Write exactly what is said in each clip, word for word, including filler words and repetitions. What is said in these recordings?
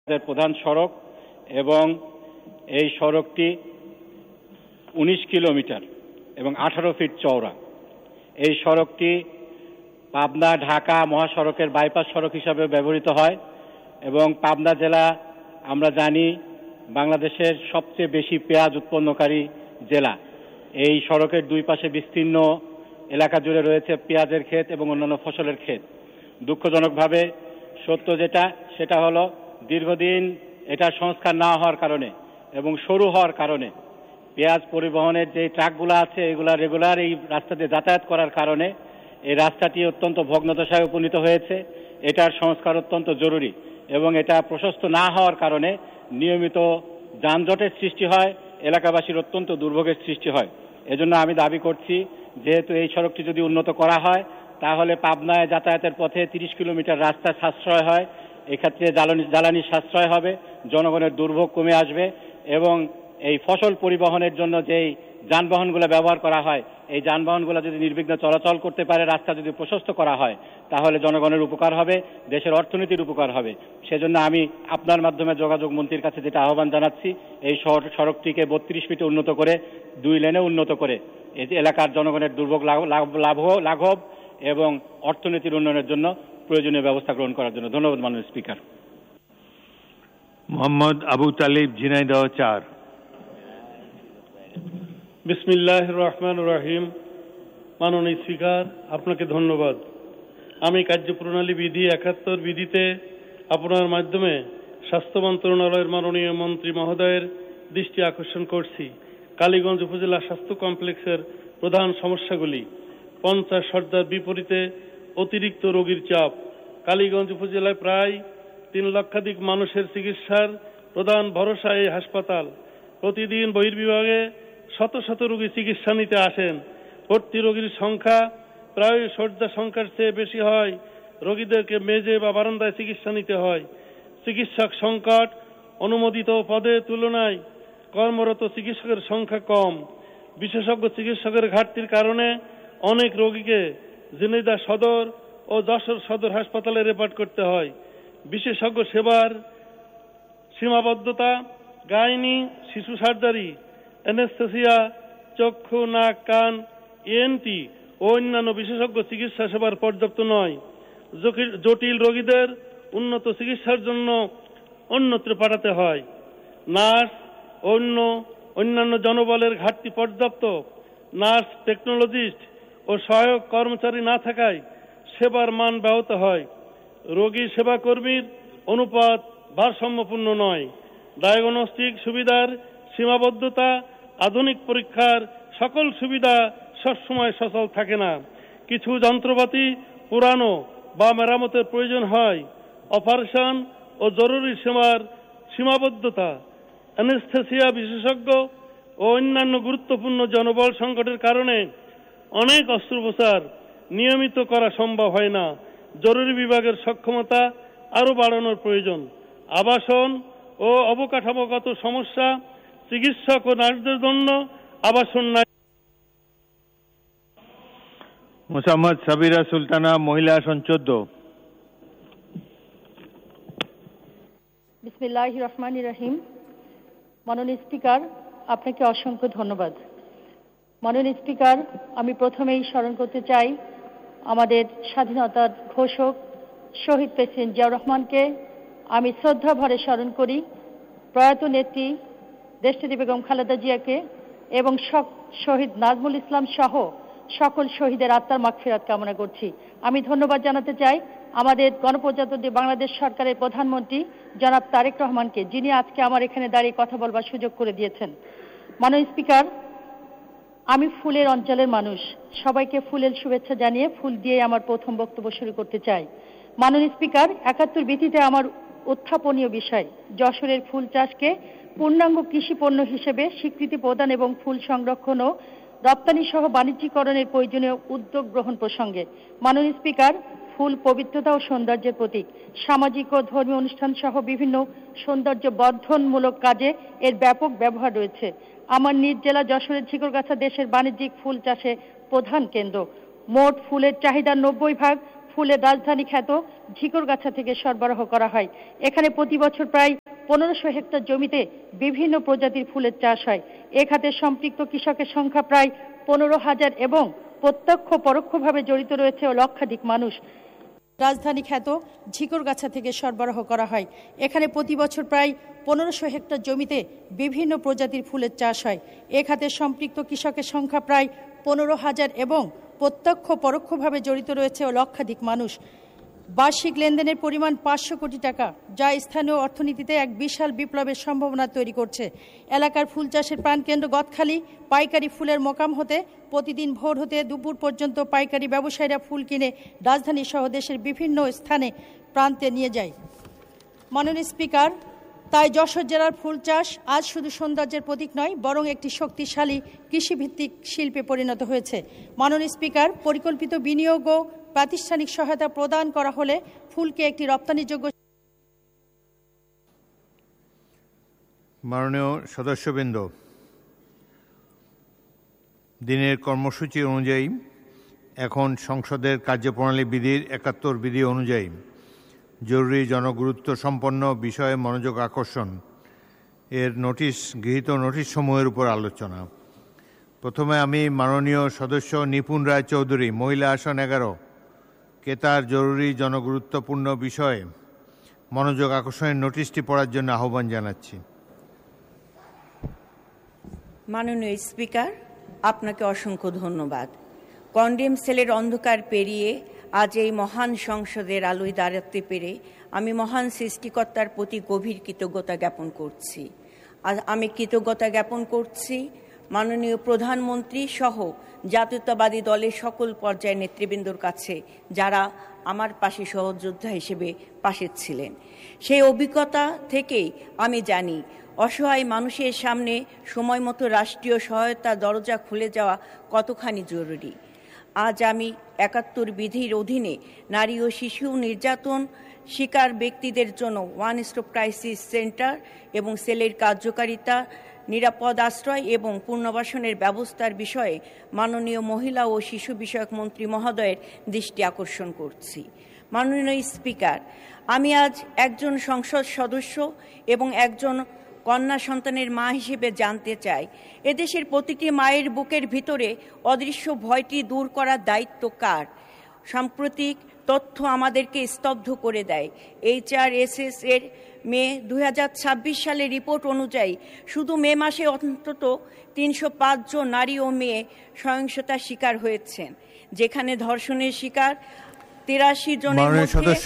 প্রধান সড়ক এবং এই সড়কটি উনিশ কিলোমিটার এবং আঠারো ফিট চওড়া। এই সড়কটি পাবনা ঢাকা মহাসড়কের বাইপাস সড়ক হিসাবে ব্যবহৃত হয় এবং পাবনা জেলা আমরা জানি বাংলাদেশের সবচেয়ে বেশি পেঁয়াজ উৎপন্নকারী জেলা। এই সড়কের দুই পাশে বিস্তীর্ণ এলাকা জুড়ে রয়েছে পেঁয়াজের ক্ষেত এবং অন্যান্য ফসলের ক্ষেত। দুঃখজনকভাবে সত্য যেটা সেটা হলো দীর্ঘদিন এটা সংস্কার না হওয়ার কারণে এবং সরু হওয়ার কারণে পেঁয়াজ পরিবহনের যে ট্রাকগুলো আছে এগুলা রেগুলার এই রাস্তা দিয়ে যাতায়াত করার কারণে এই রাস্তাটি অত্যন্ত ভগ্নদশায় উপনীত হয়েছে। এটার সংস্কার অত্যন্ত জরুরি এবং এটা প্রশস্ত না হওয়ার কারণে নিয়মিত যানজটের সৃষ্টি হয়, এলাকাবাসীর অত্যন্ত দুর্ভোগের সৃষ্টি হয়। এজন্য আমি দাবি করছি যেহেতু এই সড়কটি যদি উন্নত করা হয় তাহলে পাবনায় যাতায়াতের পথে তিরিশ কিলোমিটার রাস্তা সাশ্রয় হয়, এক্ষেত্রে জ্বালানি জ্বালানি সাশ্রয় হবে, জনগণের দুর্ভোগ কমে আসবে এবং এই ফসল পরিবহনের জন্য যেই যানবাহনগুলো ব্যবহার করা হয় এই যানবাহনগুলো যদি নির্বিঘ্নে চলাচল করতে পারে, রাস্তা যদি প্রশস্ত করা হয় তাহলে জনগণের উপকার হবে, দেশের অর্থনীতির উপকার হবে। সেজন্য আমি আপনার মাধ্যমে যোগাযোগ মন্ত্রীর কাছে যেটা আহ্বান জানাচ্ছি, এই সড়কটিকে বত্রিশ ফিটে উন্নত করে দুই লেনে উন্নত করে এই এলাকার জনগণের দুর্ভোগ লাঘব এবং অর্থনীতির উন্নয়নের জন্য প্রয়োজনীয় ব্যবস্থা গ্রহণ করার জন্য। ধন্যবাদ মাননীয় স্পিকার। মোহাম্মদ আবু তালিব, ঝিনাইদহ চার। বিসমিল্লাহির রহমানির রহিম। মাননীয় স্পিকার, আপনাকে ধন্যবাদ। আমি কার্যপ্রণালী বিধি একাত্তর বিধিতে আপনার মাধ্যমে স্বাস্থ্য মন্ত্রণালয়ের মাননীয় মন্ত্রী মহোদয়ের দৃষ্টি আকর্ষণ করছি। কালীগঞ্জ উপজেলা স্বাস্থ্য কমপ্লেক্সের প্রধান সমস্যাগুলি: পঞ্চাশ শয্যার বিপরীতে অতিরিক্ত রোগীর চাপ। কালীগঞ্জ উপজেলায় প্রায় তিন লক্ষাধিক মানুষের চিকিৎসার প্রধান ভরসা এই হাসপাতাল। প্রতিদিন বহির্বিভাগে শত শত রোগী চিকিৎসা নিতে আসেন। ভর্তি রোগীর সংখ্যা প্রায় শয্যা সংখ্যার চেয়ে বেশি হয়। রোগীদেরকে মেঝে বা বারান্দায় চিকিৎসা নিতে হয়। চিকিৎসক সংকট, অনুমোদিত পদের তুলনায় কর্মরত চিকিৎসকের সংখ্যা কম। বিশেষজ্ঞ চিকিৎসকের ঘাটতির কারণে অনেক রোগীকে ঝিনাইদহ সদর ও যশোর সদর হাসপাতালে রেফার করতে হয়। বিশেষজ্ঞ সেবার সীমাবদ্ধতা, গাইনি, শিশু সার্জারি, অ্যানেস্থেসিয়া, চক্ষু, নাক, কান, ইএনটি ও অন্যান্য বিশেষজ্ঞ চিকিৎসা সেবার পর্যাপ্ত নয়। জটিল রোগীদের উন্নত চিকিৎসার জন্য অন্যত্র পাঠাতে হয়। নার্স অন্য অন্যান্য জনবলের ঘাটতি পর্যাপ্ত। নার্স, টেকনোলজিস্ট ও সহায়ক কর্মচারী না থাকায় সেবার মান ব্যাহত হয়। রোগী সেবা কর্মীর অনুপাত ভারসাম্যপূর্ণ নয়। ডায়াগনস্টিক সুবিধার সীমাবদ্ধতা, আধুনিক পরীক্ষার সকল সুবিধা সবসময় সচল থাকে না। কিছু যন্ত্রপাতি পুরানো বা মেরামতের প্রয়োজন হয়। অপারেশন ও জরুরি সেবার সীমাবদ্ধতা, অ্যানেস্থেসিয়া বিশেষজ্ঞ ও অন্যান্য গুরুত্বপূর্ণ জনবল সংকটের কারণে অনেক অস্ত্রোপচার নিয়মিত করা সম্ভব হয় না। জরুরি বিভাগের সক্ষমতা আরও বাড়ানোর প্রয়োজন। আবাসন ও অবকাঠামোগত সমস্যা, চিকিৎসক ও নার্সদের জন্য আবাসন নাই। মোসাম্মদ সাবিরা সুলতানা, মহিলা আসন চোদ্দ। বিসমিল্লাহির রহমানির রহিম। মাননীয় স্পিকার, আপনাকে অসংখ্য ধন্যবাদ। মাননীয় স্পিকার, আমি প্রথমেই স্মরণ করতে চাই আমাদের স্বাধীনতার ঘোষক শহীদ প্রেসিডেন্ট জিয়াউর রহমানকে। আমি শ্রদ্ধা ভরে স্মরণ করি প্রয়াত নেত্রী দেশনেত্রী বেগম খালেদা জিয়াকে এবং শহীদ নাজমুল ইসলাম সহ সকল শহীদের আত্মার মাগফিরাত কামনা করছি। আমি ধন্যবাদ জানাতে চাই আমাদের গণপ্রজাতন্ত্রী বাংলাদেশ সরকারের প্রধানমন্ত্রী জনাব তারেক রহমানকে, যিনি আজকে আমার এখানে দাঁড়িয়ে কথা বলবার সুযোগ করে দিয়েছেন। মাননীয় স্পিকার, আমি ফুলের অঞ্চলের মানুষ। সবাইকে ফুলের শুভেচ্ছা জানিয়ে ফুল দিয়ে আমার প্রথম বক্তব্য শুরু করতে চাই। মাননীয় স্পিকার, একাত্তর বিধিতে আমার উত্থাপনীয় বিষয় যশোরের ফুল চাষকে পূর্ণাঙ্গ কৃষি পণ্য হিসেবে স্বীকৃতি প্রদান এবং ফুল সংরক্ষণ ও রপ্তানি সহ বাণিজ্যিকরণের প্রয়োজনীয় উদ্যোগ গ্রহণ প্রসঙ্গে। মাননীয় স্পিকার, ফুল পবিত্রতা ও সৌন্দর্যের প্রতীক। সামাজিক ও ধর্মীয় অনুষ্ঠান সহ বিভিন্ন সৌন্দর্য বর্ধনমূলক কাজে এর ব্যাপক ব্যবহার রয়েছে। আমার নিজ জেলা যশোরের ঝিকরগাছা দেশের বাণিজ্যিক ফুল চাষে প্রধান কেন্দ্র। মোট ফুলের চাহিদার নব্বই ভাগ ফুলের রাজধানী খ্যাত ঝিকরগাছা থেকে সরবরাহ করা হয়। এখানে প্রতি বছর প্রায় পনেরোশো হেক্টর জমিতে বিভিন্ন প্রজাতির ফুলের চাষ হয়। এ খাতে সম্পৃক্ত কৃষকের সংখ্যা প্রায় পনেরো হাজার এবং প্রত্যক্ষ পরোক্ষভাবে জড়িত রয়েছে লক্ষাধিক মানুষ। রাজধানী খ্যাত ঝিকরগাছা থেকে সরবরাহ করা হয়। এখানে প্রতি বছর প্রায় পনেরোশো হেক্টর জমিতে বিভিন্ন প্রজাতির ফুলের চাষ হয়। এ খাতে সম্পৃক্ত কৃষকের সংখ্যা প্রায় পনেরো হাজার এবং প্রত্যক্ষ পরোক্ষভাবে জড়িত রয়েছে লক্ষাধিক মানুষ। বার্ষিক লেনদেনের পরিমাণ পাঁচশো কোটি টাকা, যা স্থানীয় অর্থনীতিতে এক বিশাল বিপ্লবের সম্ভাবনা তৈরি করছে। এলাকার ফুল চাষের প্রাণকেন্দ্র গদখালি পাইকারি ফুলের মোকাম হতে প্রতিদিন ভোর হতে দুপুর পর্যন্ত পাইকারি ব্যবসায়ীরা ফুল কিনে রাজধানী সহ দেশের বিভিন্ন স্থানে প্রান্তে নিয়ে যায়। মাননীয় স্পিকার, তাই যশোর জেলার ফুল চাষ আজ শুধু সৌন্দর্যের প্রতীক নয়, বরং একটি শক্তিশালী কৃষিভিত্তিক শিল্পে পরিণত হয়েছে। মাননীয় স্পিকার, পরিকল্পিত বিনিয়োগ ও প্রাতিষ্ঠানিক সহায়তা প্রদান করা হলে ফুলকে একটি রপ্তানিযোগ্য। মাননীয় সদস্যবৃন্দ, দিনের কর্মসূচি অনুযায়ী এখন সংসদের কার্যপ্রণালী বিধির একাত্তর বিধি অনুযায়ী জরুরি জনগুরুত্ব সম্পন্ন বিষয়ে মনোযোগ আকর্ষণ এর নোটিশ গৃহীত নোটিশসমূহের উপর আলোচনা। প্রথমে আমি মাননীয় সদস্য নিপুণ রায় চৌধুরী, মহিলা আসন এগারো, কেতার জরুরি জনগুরুত্বপূর্ণ বিষয়ে মনোযোগ আকর্ষণের নোটিশটি পড়ার জন্য আহ্বান জানাচ্ছি। মাননীয় স্পিকার, আপনাকে অসংখ্য ধন্যবাদ। কন্ডেম সেলের অন্ধকার পেরিয়ে আজ এই মহান সংসদের আলোয় দাঁড়াতে পেরে আমি মহান সৃষ্টিকর্তার প্রতি গভীর কৃতজ্ঞতা জ্ঞাপন করছি। আজ আমি কৃতজ্ঞতা জ্ঞাপন করছি মাননীয় প্রধানমন্ত্রী সহ জাতীয়তাবাদী দলের সকল পর্যায়ের নেতৃবৃন্দর কাছে, যারা আমার পাশে সহযোদ্ধা হিসেবে পাশে ছিলেন। সেই অভিজ্ঞতা থেকেই আমি জানি অসহায় মানুষের সামনে সময় মতো রাষ্ট্রীয় সহায়তা দরজা খুলে যাওয়া কতখানি জরুরি। আজ আমি একাত্তর বিধির অধীনে নারী ও শিশু নির্যাতন শিকার ব্যক্তিদের জন্য ওয়ান স্টপ ক্রাইসিস সেন্টার এবং সেলের কার্যকারিতা, নিরাপদ আশ্রয় এবং পুনর্বাসনের ব্যবস্থার বিষয়ে মাননীয় মহিলা ও শিশু বিষয়ক মন্ত্রী মহোদয়ের দৃষ্টি আকর্ষণ করছি। মাননীয় স্পিকার, আমি আজ একজন সংসদ সদস্য এবং একজন কন্যা সন্তানের মা হিসেবে জানতে চাই, এদেশের প্রতিটি মায়ের বুকের ভিতরে অদৃশ্য ভয়টি দূর করার দায়িত্ব কার? সাম্প্রতিক তথ্য আমাদেরকে স্তব্ধ করে দেয়। এইচ আর এস এস এর মে দুই হাজার ছাব্বিশ সালের রিপোর্ট অনুযায়ী শুধু মে মাসে অন্তত তিনশো পাঁচ জন নারী ও মেয়ে সহিংসতার শিকার হয়েছেন, যেখানে ধর্ষণের শিকার তিরাশি জনের মধ্যে। সদস্য,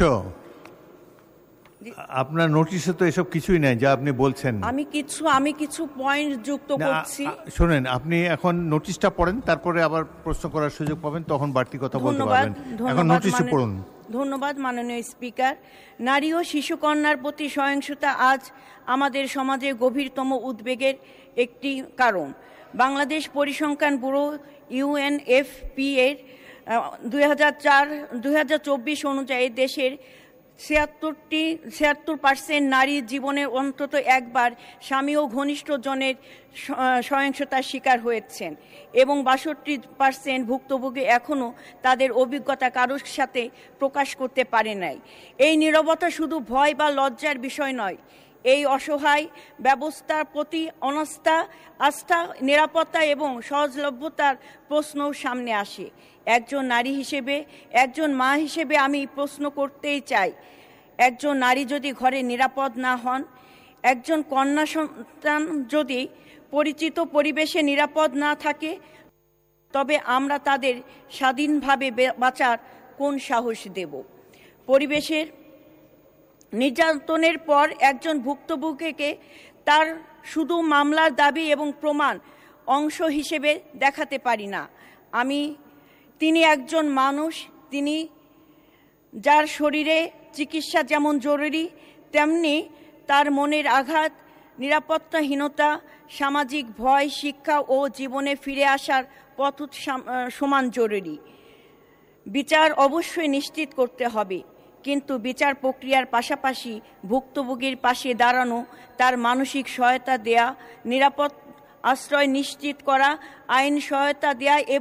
আপনার নোটিশে তো এসব কিছুই নাই যা আপনি বলছেন। আমি কিছু আমি কিছু পয়েন্ট যুক্ত করছি। শুনেন, আপনি এখন নোটিশটা পড়েন, তারপরে আবার প্রশ্ন করার সুযোগ পাবেন, তখন বাড়তি কথা বলতে পারবেন। এখন নোটিশে পড়ুন। ধন্যবাদ মাননীয় স্পিকার। নারী ও শিশু কন্যার প্রতি সহিংসতা আজ আমাদের সমাজে গভীরতম উদ্বেগের একটি কারণ। বাংলাদেশ পরিসংখ্যান bureau U N F P এর দুই হাজার চার দুই হাজার চব্বিশ অনুযায়ী দেশের ছিয়াত্তরটি ছিয়াত্তর পার্সেন্ট নারী জীবনে অন্তত একবার স্বামী ও ঘনিষ্ঠ জনের সহিংসতার শিকার হয়েছেন এবং বাষট্টি পার্সেন্ট ভুক্তভোগী এখনও তাদের অভিজ্ঞতা কারোর সাথে প্রকাশ করতে পারে নাই। এই নীরবতা শুধু ভয় বা লজ্জার বিষয় নয়, এই অসহায় ব্যবস্থার প্রতি অনাস্থা, আস্থা, নিরাপত্তা এবং সহজলভ্যতার প্রশ্নও সামনে আসে। একজন নারী হিসেবে, একজন মা হিসেবে আমি প্রশ্ন করতেই চাই, একজন নারী যদি ঘরে নিরাপদ না হন, একজন কন্যা সন্তান যদি পরিচিত পরিবেশে নিরাপদ না থাকে, তবে আমরা তাদের স্বাধীনভাবে বাঁচার কোন সাহস দেব? পরিবেশের নির্যাতনের পর একজন ভুক্তভোগীকে তার শুধু মামলার দাবি এবং প্রমাণ অংশ হিসেবে দেখাতে পারি না। আমি তিনি একজন মানুষ, তিনি যার শরীরে চিকিৎসা যেমন জরুরি, তেমনি তার মনের আঘাত, নিরাপত্তাহীনতা, সামাজিক ভয়, শিক্ষা ও জীবনে ফিরে আসার পথ সমান জরুরি। বিচার অবশ্যই নিশ্চিত করতে হবে, কিন্তু বিচার প্রক্রিয়ার পাশাপাশি ভুক্তভোগীর পাশে দাঁড়ানো, তার মানসিক সহায়তা দেয়া, নিরাপদ আশ্রয় নিশ্চিত করা, আইন সহায়তা দেয়া এবং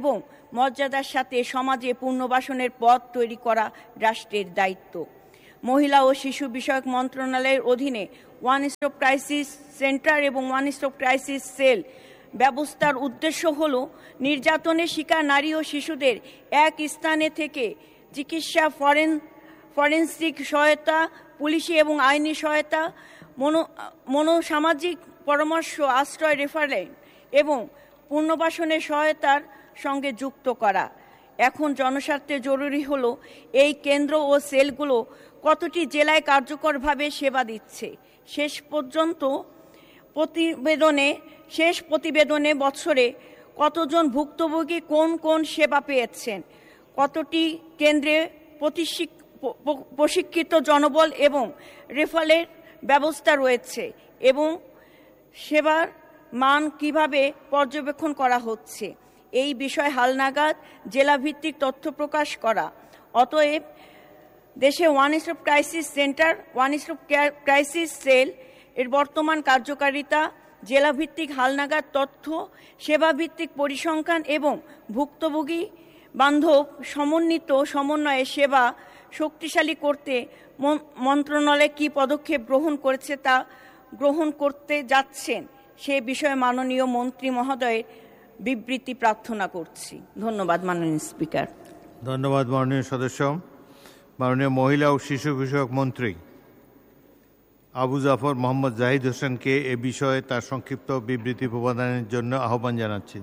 মর্যাদার সাথে সমাজে পুনর্বাসনের পথ তৈরি করা রাষ্ট্রের দায়িত্ব। মহিলা ও শিশু বিষয়ক মন্ত্রণালয়ের অধীনে ওয়ান স্টপ ক্রাইসিস সেন্টার এবং ওয়ান স্টপ ক্রাইসিস সেল ব্যবস্থার উদ্দেশ্য হল নির্যাতনের শিকার নারী ও শিশুদের এক স্থানে থেকে চিকিৎসা, ফরেন ফরেনসিক সহায়তা, পুলিশি এবং আইনি সহায়তা, মনো মনোসামাজিক পরামর্শ, আশ্রয়, রেফারেল এবং পুনর্বাসনের সহায়তার সঙ্গে যুক্ত করা। এখন জনস্বার্থে জরুরি হলো এই কেন্দ্র ও সেলগুলো কতটি জেলায় কার্যকরভাবে সেবা দিচ্ছে। শেষ পর্যন্ত প্রতিবেদনে শেষ প্রতিবেদনে বছরে কতজন ভুক্তভোগী কোন কোন সেবা পেয়েছেন, কতটি কেন্দ্রে প্রশিক্ষিত জনবল এবং রেফারেলের ব্যবস্থা রয়েছে এবং সেবার মান কিভাবে পর্যবেক্ষণ করা হচ্ছে, এই বিষয়ে হালনাগাদ জেলাভিত্তিক তথ্য প্রকাশ করা। অতএব দেশে one stop crisis centre, one stop crisis sell এর বর্তমান কার্যকারিতা, জেলাভিত্তিক হালনাগাদ তথ্য, সেবাভিত্তিক পরিসংখ্যান এবং ভুক্তভোগী বান্ধব সমন্বিত সমন্বয়ে সেবা শক্তিশালী করতে মন্ত্রণালয় কী পদক্ষেপ গ্রহণ করেছে তা গ্রহণ করতে যাচ্ছেন সে বিষয়ে মাননীয় মন্ত্রী মহোদয়ের বিবৃতি প্রার্থনা করছি। ধন্যবাদ মাননীয় স্পিকার। ধন্যবাদ মাননীয় সদস্য। মাননীয় মহিলা ও শিশু বিষয়ক মন্ত্রী আবু জাফর মোহাম্মদ জাহিদ হোসেনকে এ বিষয়ে তার সংক্ষিপ্ত বিবৃতি প্রদানের জন্য আহ্বান জানাচ্ছি।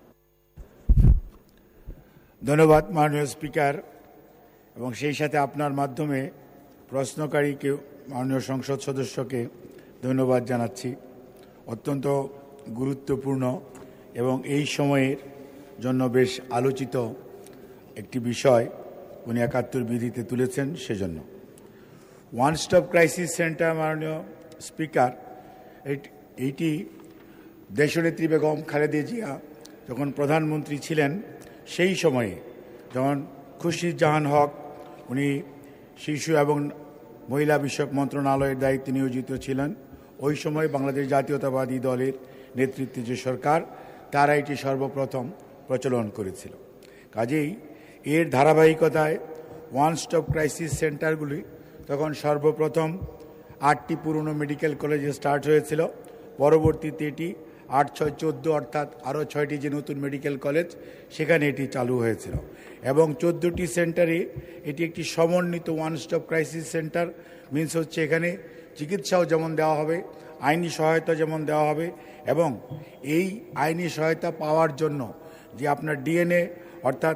ধন্যবাদ মাননীয় স্পিকার, এবং সেই সাথে আপনার মাধ্যমে প্রশ্নকারীকে, মাননীয় সংসদ সদস্যকে ধন্যবাদ জানাচ্ছি। অত্যন্ত গুরুত্বপূর্ণ এবং এই সময়ের জন্য বেশ আলোচিত একটি বিষয় উনি একাত্তর বিধিতে তুলেছেন, সেজন্য। ওয়ান স্টপ ক্রাইসিস সেন্টার, মাননীয় স্পিকার, এইটি দেশনেত্রী বেগম খালেদা জিয়া যখন প্রধানমন্ত্রী ছিলেন সেই সময়ে, যখন খুরশিদ জাহান হক উনি শিশু এবং মহিলা বিষয়ক মন্ত্রণালয়ের দায়িত্বে নিয়োজিত ছিলেন, ওই সময় বাংলাদেশ জাতীয়তাবাদী দলের নেতৃত্বে যে সরকার, তারা এটি সর্বপ্রথম প্রচলন করেছিল। কাজেই এর ধারাবাহিকতায় ওয়ান স্টপ ক্রাইসিস সেন্টারগুলি তখন সর্বপ্রথম আটটি পুরনো মেডিকেল কলেজে স্টার্ট হয়েছিল। পরবর্তীতে এটি আট ছয় চোদ্দো অর্থাৎ আরও ছয়টি যে নতুন মেডিকেল কলেজ, সেখানে এটি চালু হয়েছিল এবং চোদ্দোটি সেন্টারে এটি একটি সমন্বিত one stop crisis centre. Means হচ্ছে এখানে চিকিৎসাও যেমন দেওয়া হবে, আইনি সহায়তা যেমন দেওয়া হবে, এবং এই আইনি সহায়তা পাওয়ার জন্য যে আপনার ডিএনএ অর্থাৎ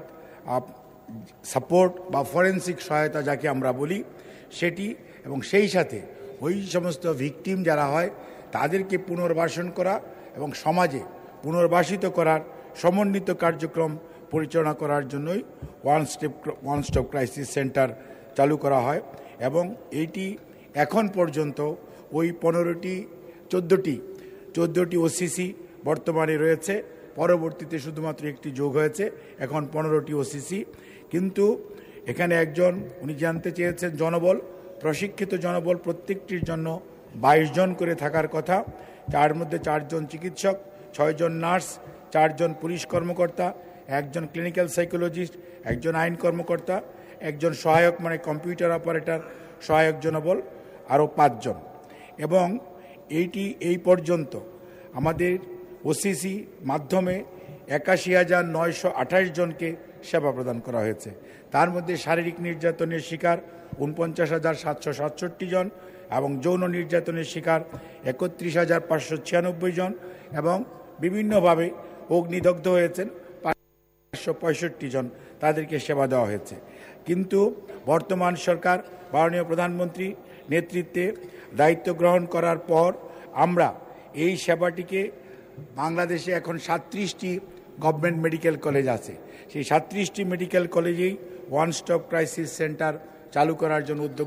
সাপোর্ট বা ফরেনসিক সহায়তা যাকে আমরা বলি সেটি, এবং সেই সাথে ওই সমস্ত ভিকটিম যারা হয় তাদেরকে পুনর্বাসন করা এবং সমাজে পুনর্বাসিত করার সমন্বিত কার্যক্রম পরিচালনা করার জন্যই one step one stop crisis centre চালু করা হয়। এবং এইটি এখন পর্যন্ত ওই পনেরোটি চোদ্দোটি চোদ্দোটি ওসিসি বর্তমানে রয়েছে, পরবর্তীতে শুধুমাত্র একটি যোগ হয়েছে, এখন পনেরোটি ওসিসি। কিন্তু এখানে একজন উনি জানতে চেয়েছেন জনবল, প্রশিক্ষিত জনবল প্রত্যেকটির জন্য বাইশ জন করে থাকার কথা, তার মধ্যে চারজন চিকিৎসক, ছয়জন নার্স, চারজন পুলিশ কর্মকর্তা, একজন ক্লিনিক্যাল সাইকোলজিস্ট, একজন আইন কর্মকর্তা, একজন সহায়ক মানে কম্পিউটার অপারেটর সহায়ক জনবল, আরও পাঁচজন। এবং এইটি এই পর্যন্ত আমাদের ওসিসি মাধ্যমে একাশি হাজার নয়শো আঠাশ জনকে সেবা প্রদান করা হয়েছে। তার মধ্যে শারীরিক নির্যাতনের শিকার উনপঞ্চাশ হাজার সাতশো সাতষট্টি জন এবং যৌন নির্যাতনের শিকার একত্রিশ হাজার পাঁচশো ছিয়ানব্বই জন এবং বিভিন্নভাবে অগ্নিদগ্ধ হয়েছেন পাঁচশো পঁয়ষট্টি জন, তাদেরকে সেবা দেওয়া হয়েছে। কিন্তু বর্তমান সরকার মাননীয় প্রধানমন্ত্রী নেতৃত্বে দায়িত্ব গ্রহণ করার পর আমরা এই সেবাটিকে, বাংলাদেশে এখন সাতত্রিশটি গভর্নমেন্ট মেডিকেল কলেজ আছে, সেই সাতত্রিশটি মেডিকেল কলেজেই ওয়ান স্টপ ক্রাইসিস সেন্টার চালু করার জন্য উদ্যোগ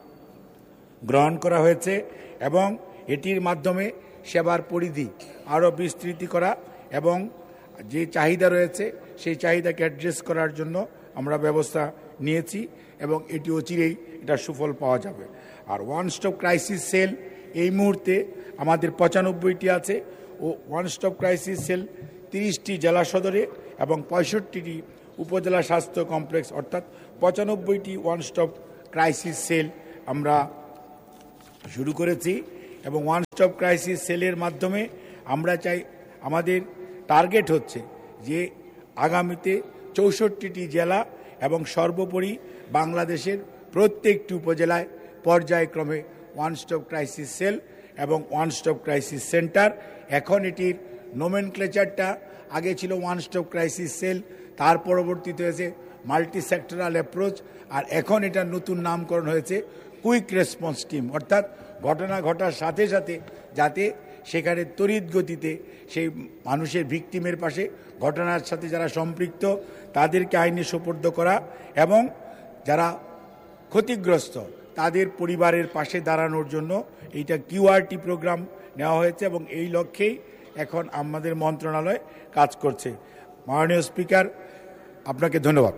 গ্রহণ করা হয়েছে এবং এটির মাধ্যমে সেবার পরিধি আরও বিস্তৃত করা এবং যে চাহিদা রয়েছে সেই চাহিদাকে অ্যাড্রেস করার জন্য আমরা ব্যবস্থা নিয়েছি এবং এটি অচিরেই এটা সুফল পাওয়া যাবে। আর ওয়ান স্টপ ক্রাইসিস সেল এই মুহূর্তে আমাদের পঁচানব্বইটি আছে ও ওয়ান স্টপ ক্রাইসিস সেল তিরিশটি জেলা সদরে এবং পঁয়ষট্টিটি উপজেলা স্বাস্থ্য কমপ্লেক্স অর্থাৎ পঁচানব্বইটি ওয়ান স্টপ ক্রাইসিস সেল আমরা শুরু করেছি এবং ওয়ান স্টপ ক্রাইসিস সেলের মাধ্যমে আমরা চাই, আমাদের টার্গেট হচ্ছে যে আগামীতে চৌষট্টিটি জেলা এবং সর্বোপরি বাংলাদেশের প্রত্যেকটি উপজেলায় পর্যায়ক্রমে ওয়ান স্টপ ক্রাইসিস সেল এবং ওয়ান স্টপ ক্রাইসিস সেন্টার। এখন এটির নোমেনক্লেচারটা আগে ছিল ওয়ান স্টপ ক্রাইসিস সেল, তার পরবর্তীতে হয়েছে মাল্টি সেক্টরাল অ্যাপ্রোচ, আর এখন এটার নতুন নামকরণ হয়েছে কুইক রেসপন্স টিম, অর্থাৎ ঘটনা ঘটার সাথে সাথে যাতে সেখানে তড়িৎ গতিতে সেই মানুষের ভিকটিমের পাশে ঘটনার সাথে যারা সম্পৃক্ত তাদেরকে আইনে সোপর্দ করা এবং যারা ক্ষতিগ্রস্ত তাদের পরিবারের পাশে দাঁড়ানোর জন্য এইটা কিউআরটি প্রোগ্রাম নেওয়া হয়েছে এবং এই লক্ষ্যেই এখন আমাদের মন্ত্রণালয় কাজ করছে। মাননীয় স্পিকার, আপনাকে ধন্যবাদ।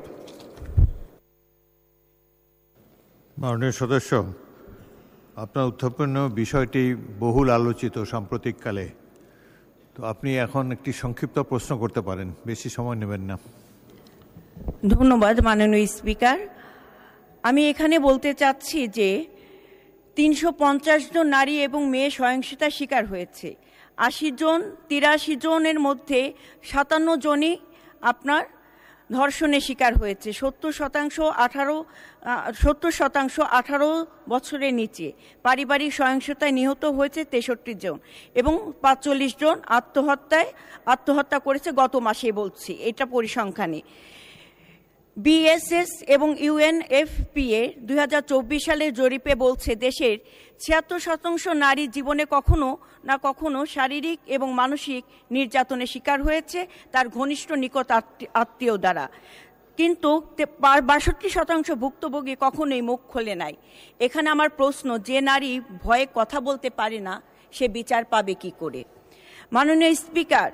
মাননীয় সদস্য, আপনার উত্থাপন বিষয়টি বহুল আলোচিত সাম্প্রতিককালে, তো আপনি এখন একটি সংক্ষিপ্ত প্রশ্ন করতে পারেন, বেশি সময় নেবেন না। ধন্যবাদ মাননীয় স্পিকার। আমি এখানে বলতে চাচ্ছি যে তিনশো পঞ্চাশ জন নারী এবং মেয়ে সহিংসতার শিকার হয়েছে। আশি জন তিরাশি জনের মধ্যে সাতান্ন জনই আপনার ধর্ষণের শিকার হয়েছে। সত্তর শতাংশ আঠারো সত্তর শতাংশ আঠারো বছরের নিচে। পারিবারিক সহিংসতায় নিহত হয়েছে তেষট্টি জন এবং পাঁচচল্লিশ জন আত্মহত্যায় আত্মহত্যা করেছে গত মাসে, বলছি এটা পরিসংখ্যানে। বিএসএস এবং ইউএনএফপিএ দুই হাজার চব্বিশ সালের জরিপে বলছে দেশের ছিয়াত্তর শতাংশ নারী জীবনে কখনো না কখনো শারীরিক এবং মানসিক নির্যাতনের শিকার হয়েছে তার ঘনিষ্ঠ নিকট আত্মীয় দ্বারা, কিন্তু বাষট্টি শতাংশ ভুক্তভোগী কখনোই মুখ খোলে নাই। এখানে আমার প্রশ্ন, যে নারী ভয়ে কথা বলতে পারে না সে বিচার পাবে কি করে? মাননীয় স্পিকার,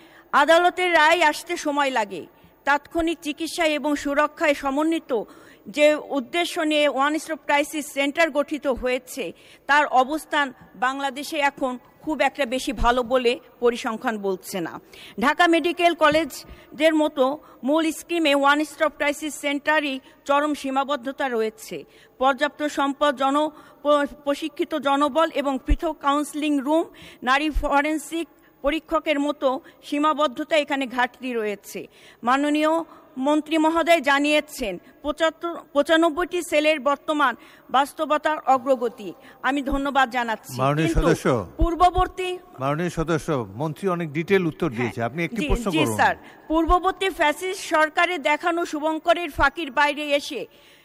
আদালতের রায় আসতে সময় লাগে। তাৎক্ষণিক চিকিৎসা এবং সুরক্ষায় সমন্বিত যে উদ্দেশ্য নিয়ে ওয়ান স্টপ ক্রাইসিস সেন্টার গঠিত হয়েছে তার অবস্থান বাংলাদেশে এখন খুব একটা বেশি ভালো বলে পরিসংখ্যান বলছে না। ঢাকা মেডিকেল কলেজের মতো মূল স্কিমে ওয়ান স্টপ ক্রাইসিস সেন্টারই চরম সীমাবদ্ধতা রয়েছে। পর্যাপ্ত সম্পদ, জন প্রশিক্ষিত জনবল এবং পৃথক কাউন্সিলিং রুম, নারী ফরেন্সিক পরীক্ষকের মতো সীমাবদ্ধতা এখানে ঘাটতি রয়েছে। মাননীয় মন্ত্রী মহোদয় জানিয়েছেন পঁচাত্তর পঁচানব্বইটি সেলের বর্তমান বাস্তবতার অগ্রগতি। আমি ধন্যবাদ জানাচ্ছি। মাননীয় সদস্য, পূর্ববর্তী মাননীয় সদস্য মন্ত্রী অনেক ডিটেল উত্তর দিয়েছে, আপনি একটি প্রশ্ন করুন। জি স্যার, পূর্ববর্তী ফ্যাসিস্ট সরকারের দেখানো শুভঙ্করের ফাঁকির বাইরে এসে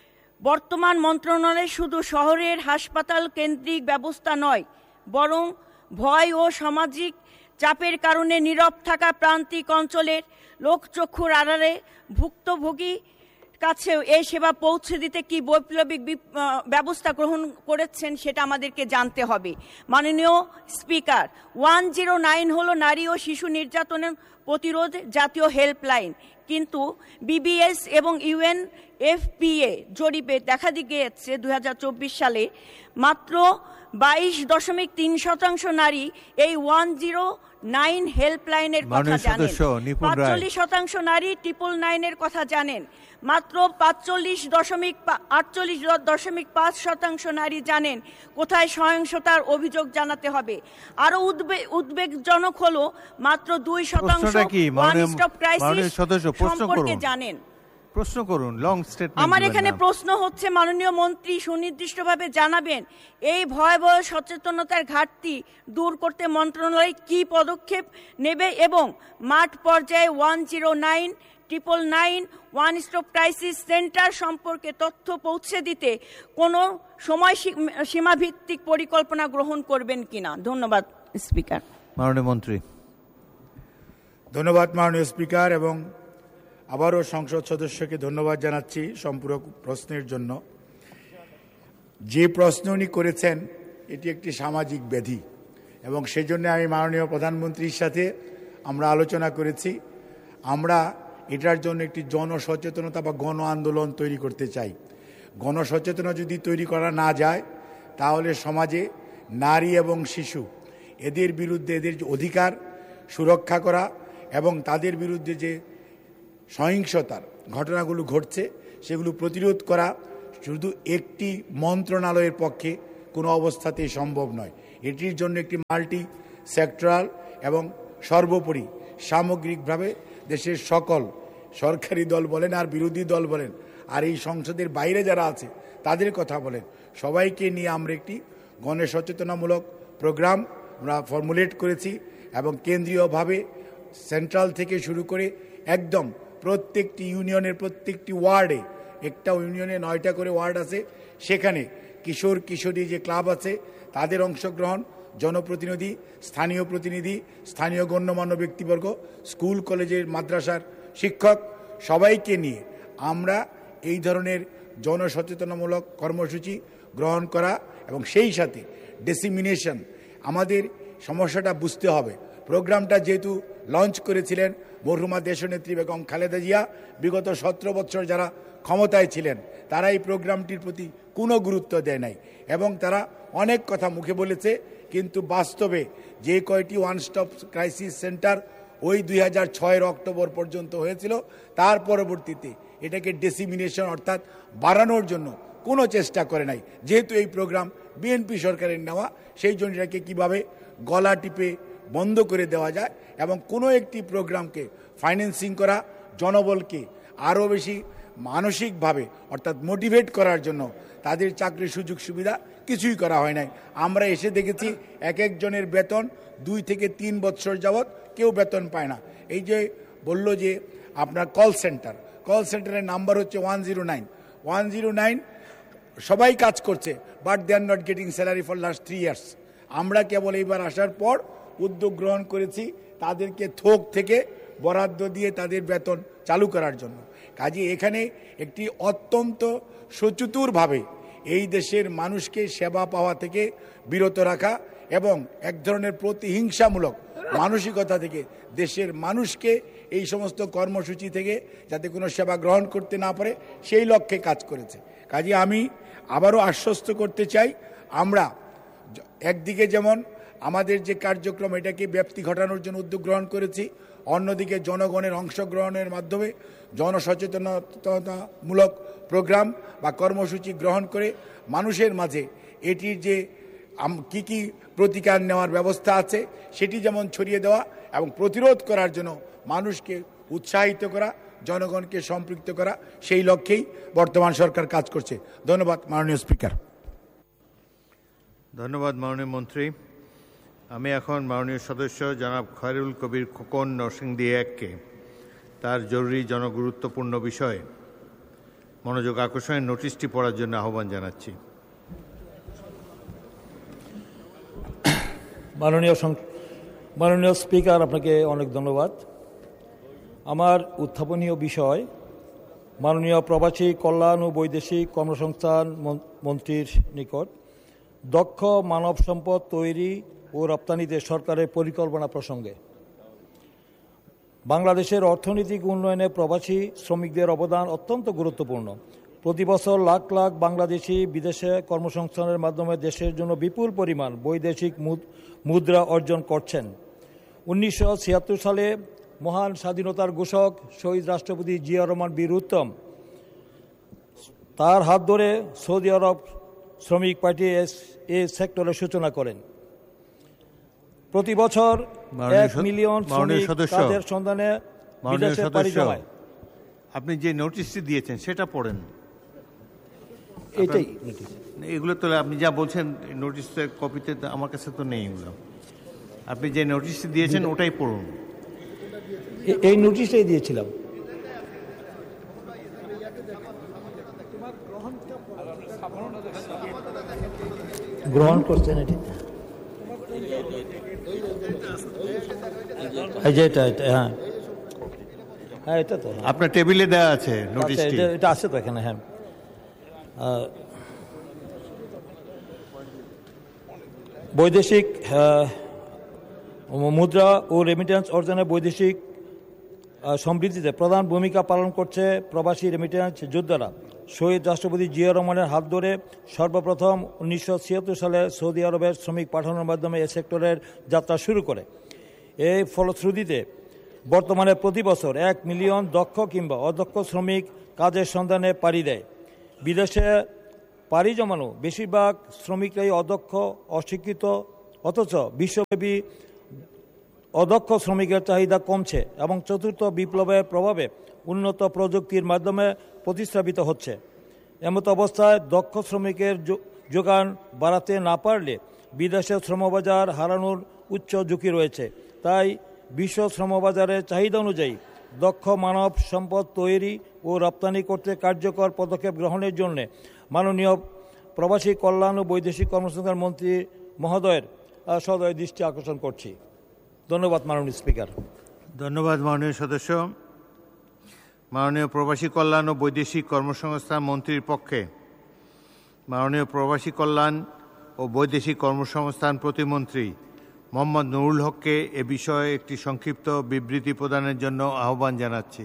বর্তমান মন্ত্রণালয় শুধু শহরের হাসপাতাল কেন্দ্রিক ব্যবস্থা নয়, বরং ভয় ও সামাজিক চাপের কারণে নীরব থাকা প্রান্তিক অঞ্চলের লোকচক্ষুর আড়ালে ভুক্তভোগী কাছেও এই সেবা পৌঁছে দিতে কি বৈপ্লবিক ব্যবস্থা গ্রহণ করেছেন সেটা আমাদেরকে জানতে হবে। মাননীয় স্পিকার, ওয়ান জিরো নাইন হলো নারী ও শিশু নির্যাতনের প্রতিরোধ জাতীয় হেল্পলাইন, কিন্তু বিবিএস এবং ইউএনএফপিএ জরিপে দেখা গিয়েছে দুই হাজার চব্বিশ সালে মাত্র বাইশ দশমিক তিন শতাংশ নারী এই ওয়ান জিরো নাইন হেল্পলাইনের কথা জানেন। পাঁচচল্লিশ শতাংশ নারী ট্রিপল নাইনের কথা জানেন। মাত্র পাঁচচল্লিশ দশমিক আটচল্লিশ দশমিক পাঁচ শতাংশ নারী জানেন কোথায় সহিংসতার অভিযোগ জানাতে হবে। আরো উদ্বেগজনক হলো মাত্র দুই শতাংশ ওয়ান স্টপ ক্রাইসিস সম্পর্কে জানেন। প্রশ্ন করুন, লং স্টেটমেন্ট। আমার এখানে প্রশ্ন হচ্ছে, মাননীয় মন্ত্রী সুনির্দিষ্টভাবে জানাবেন এই ভয়াবহ সচেতনতার ঘাটতি দূর করতে মন্ত্রণালয় কি পদক্ষেপ নেবে এবং মাঠ পর্যায়ে one zero nine triple nine one stop crisis centre সম্পর্কে তথ্য পৌঁছে দিতে কোনো সময় সীমাভিত্তিক পরিকল্পনা গ্রহণ করবেন কিনা? ধন্যবাদ স্পিকার। মাননীয় মন্ত্রী। ধন্যবাদ মাননীয় স্পিকার, এবং আবারও সংসদ সদস্যকে ধন্যবাদ জানাচ্ছি সম্পূরক প্রশ্নের জন্য। যে প্রশ্ন উনি করেছেন এটি একটি সামাজিক ব্যাধি এবং সেজন্য আমি মাননীয় প্রধানমন্ত্রীর সাথে আমরা আলোচনা করেছি। আমরা এটার জন্য একটি জনসচেতনতা বা গণ আন্দোলন তৈরি করতে চাই। গণসচেতনতা যদি তৈরি করা না যায় তাহলে সমাজে নারী এবং শিশু এদের বিরুদ্ধে এদের অধিকার সুরক্ষা করা এবং তাদের বিরুদ্ধে যে সহিংসতার ঘটনাগুলো ঘটছে সেগুলো প্রতিরোধ করা শুধু একটি মন্ত্রণালয়ের পক্ষে কোনো অবস্থাতেই সম্ভব নয়। এটির জন্য একটি মাল্টি সেক্টরাল এবং সর্বোপরি সামগ্রিকভাবে দেশের সকল সরকারি দল বলেন আর বিরোধী দল বলেন আর এই সংসদের বাইরে যারা আছে তাদের কথা বলেন, সবাইকে নিয়ে আমরা একটি গণসচেতনামূলক প্রোগ্রাম আমরা ফর্মুলেট করেছি এবং কেন্দ্রীয়ভাবে সেন্ট্রাল থেকে শুরু করে একদম প্রত্যেকটি ইউনিয়নের প্রত্যেকটি ওয়ার্ডে, একটা ইউনিয়নে নয়টা করে ওয়ার্ড আছে, সেখানে কিশোর কিশোরী যে ক্লাব আছে তাদের অংশগ্রহণ, জনপ্রতিনিধি, স্থানীয় প্রতিনিধি, স্থানীয় গণ্যমান্য ব্যক্তিবর্গ, স্কুল কলেজের মাদ্রাসার শিক্ষক সবাইকে নিয়ে আমরা এই ধরনের জনসচেতনামূলক কর্মসূচি গ্রহণ করা এবং সেই সাথে ডেসিমিনেশন। আমাদের সমস্যাটা বুঝতে হবে। প্রোগ্রামটা যেহেতু লঞ্চ করেছিলেন মরহুমা দেশনেত্রী বেগম খালেদা জিয়া, বিগত সতেরো বছর যারা ক্ষমতায় ছিলেন তারা এই প্রোগ্রামটির প্রতি কোনো গুরুত্ব দেয় নাই এবং তারা অনেক কথা মুখে বলেছে, কিন্তু বাস্তবে যে কয়টি ওয়ান স্টপ ক্রাইসিস সেন্টার ওই দুই হাজার ছয়ের অক্টোবর পর্যন্ত হয়েছিল তার পরবর্তীতে এটাকে ডেসিমিনেশন অর্থাৎ বাড়ানোর জন্য কোনো চেষ্টা করে নাই। যেহেতু এই প্রোগ্রাম বিএনপি সরকারের নেওয়া, সেই জন্য এটাকে কীভাবে গলা টিপে বন্ধ করে দেওয়া যায় এবং কোনো একটি প্রোগ্রামকে ফাইন্যান্সিং করা, জনবলকে আরও বেশি মানসিকভাবে অর্থাৎ মোটিভেট করার জন্য তাদের চাকরির সুযোগ সুবিধা কিছুই করা হয় নাই। আমরা এসে দেখেছি এক একজনের বেতন দুই থেকে তিন বছর যাবৎ কেউ বেতন পায় না। এই যে বলল যে আপনার কল সেন্টার, কল সেন্টারের নাম্বার হচ্ছে one zero nine one zero nine সবাই কাজ করছে, but they are not getting salary for last three years. আমরা কেবল এইবার আসার পর উদ্যোগ গ্রহণ করেছি তাদেরকে থোক থেকে বরাদ্দ দিয়ে তাদের বেতন চালু করার জন্য। কাজে এখানে একটি অত্যন্ত সচেতনভাবে এই দেশের মানুষকে সেবা পাওয়া থেকে বিরত রাখা এবং এক ধরনের প্রতিহিংসামূলক মানসিকতা থেকে দেশের মানুষকে এই সমস্ত কর্মসূচি থেকে যাতে কোনো সেবা গ্রহণ করতে না পারে সেই লক্ষ্যে কাজ করেছে। কাজে আমি আবারও আশ্বস্ত করতে চাই, আমরা একদিকে যেমন আমাদের যে কার্যক্রম এটাকে ব্যাপ্তি ঘটানোর জন্য উদ্যোগ গ্রহণ করেছি, অন্যদিকে জনগণের অংশগ্রহণের মাধ্যমে জনসচেতনতামূলক প্রোগ্রাম বা কর্মসূচি গ্রহণ করে মানুষের মাঝে এটির যে কি কি প্রতিকার নেওয়ার ব্যবস্থা আছে সেটি যেমন ছড়িয়ে দেওয়া এবং প্রতিরোধ করার জন্য মানুষকে উৎসাহিত করা, জনগণকে সম্পৃক্ত করা, সেই লক্ষ্যেই বর্তমান সরকার কাজ করছে। ধন্যবাদ মাননীয় স্পিকার। ধন্যবাদ মাননীয় মন্ত্রী। আমি এখন মাননীয় সদস্য জনাব খয়রুল কবির খোকন নরসিংদী এককে তার জরুরি জনগুরুত্বপূর্ণ বিষয়ে মনোযোগ আকর্ষণের নোটিশটি পড়ার জন্য আহ্বান জানাচ্ছি। মাননীয় মাননীয় স্পিকার, আপনাকে অনেক ধন্যবাদ। আমার উত্থাপনীয় বিষয় মাননীয় প্রবাসী কল্যাণ ও বৈদেশিক কর্মসংস্থান মন্ত্রীর নিকট দক্ষ মানব সম্পদ তৈরি ও রপ্তানিতে সরকারের পরিকল্পনা প্রসঙ্গে। বাংলাদেশের অর্থনৈতিক উন্নয়নে প্রবাসী শ্রমিকদের অবদান অত্যন্ত গুরুত্বপূর্ণ। প্রতি বছর লাখ লাখ বাংলাদেশি বিদেশে কর্মসংস্থানের মাধ্যমে দেশের জন্য বিপুল পরিমাণ বৈদেশিক মুদ্রা অর্জন করছেন। উনিশশো ছিয়াত্তর সালে মহান স্বাধীনতার ঘোষক শহীদ রাষ্ট্রপতি জিয়া রহমান বীর উত্তম তার হাত ধরে সৌদি আরব শ্রমিক পার্টি এই সেক্টরের সূচনা করেন। প্রতি বছর এক মিলিয়ন শ্রমিক তাদের সন্ধানে বিদেশে পাড়ি জমায়। আপনি যে নোটিশটি দিয়েছেন সেটা পড়েন। এটাই এগুলো তো আপনি যা বলছেন নোটিশের কপিতে আমার কাছে তো নেই এগুলো। আপনি যে নোটিশটি দিয়েছেন ওটাই পড়ুন। এই নোটিশটাই দিয়েছিলাম। গ্রহণ করছেন এটি? হ্যাঁ হ্যাঁ এটা তো আপনার টেবিলে দেওয়া আছে নোটিশটি। এটা আছে তো এখানে। হ্যাঁ, বৈদেশিক মুদ্রা ও রেমিটেন্স অর্জনে বৈদেশিক সমৃদ্ধিতে প্রধান ভূমিকা পালন করছে প্রবাসী রেমিটেন্স যোদ্ধারা। শহীদ রাষ্ট্রপতি জিয়া রহমানের হাত ধরে সর্বপ্রথম উনিশশো ছিয়াত্তর সালে সৌদি আরবের শ্রমিক পাঠানোর মাধ্যমে এ সেক্টরের যাত্রা শুরু করে। এই ফলশ্রুতিতে বর্তমানে প্রতি বছর এক মিলিয়ন দক্ষ কিংবা অদক্ষ শ্রমিক কাজের সন্ধানে পাড়ি দেয়। বিদেশে পাড়ি জমানো বেশিরভাগ শ্রমিকরাই অদক্ষ, অশিক্ষিত, অথচ বিশ্বব্যাপী অদক্ষ শ্রমিকের চাহিদা কমছে এবং চতুর্থ বিপ্লবের প্রভাবে উন্নত প্রযুক্তির মাধ্যমে প্রতিস্থাপিত হচ্ছে। এমত অবস্থায় দক্ষ শ্রমিকের যোগান বাড়াতে না পারলে বিদেশের শ্রমবাজার হারানোর উচ্চ ঝুঁকি রয়েছে। তাই বিশ্ব শ্রমবাজারের চাহিদা অনুযায়ী দক্ষ মানব সম্পদ তৈরি ও রপ্তানি করতে কার্যকর পদক্ষেপ গ্রহণের জন্য মাননীয় প্রবাসী কল্যাণ ও বৈদেশিক কর্মসংস্থান মন্ত্রী মহোদয়ের সদয় দৃষ্টি আকর্ষণ করছি। ধন্যবাদ মাননীয় স্পিকার। ধন্যবাদ মাননীয় সদস্য। মাননীয় প্রবাসী কল্যাণ ও বৈদেশিক কর্মসংস্থান মন্ত্রীর পক্ষে মাননীয় প্রবাসী কল্যাণ ও বৈদেশিক কর্মসংস্থান প্রতিমন্ত্রী মোহাম্মদ নুরুল হককে এ বিষয়ে একটি সংক্ষিপ্ত বিবৃতি প্রদানের জন্য আহ্বান জানাচ্ছি।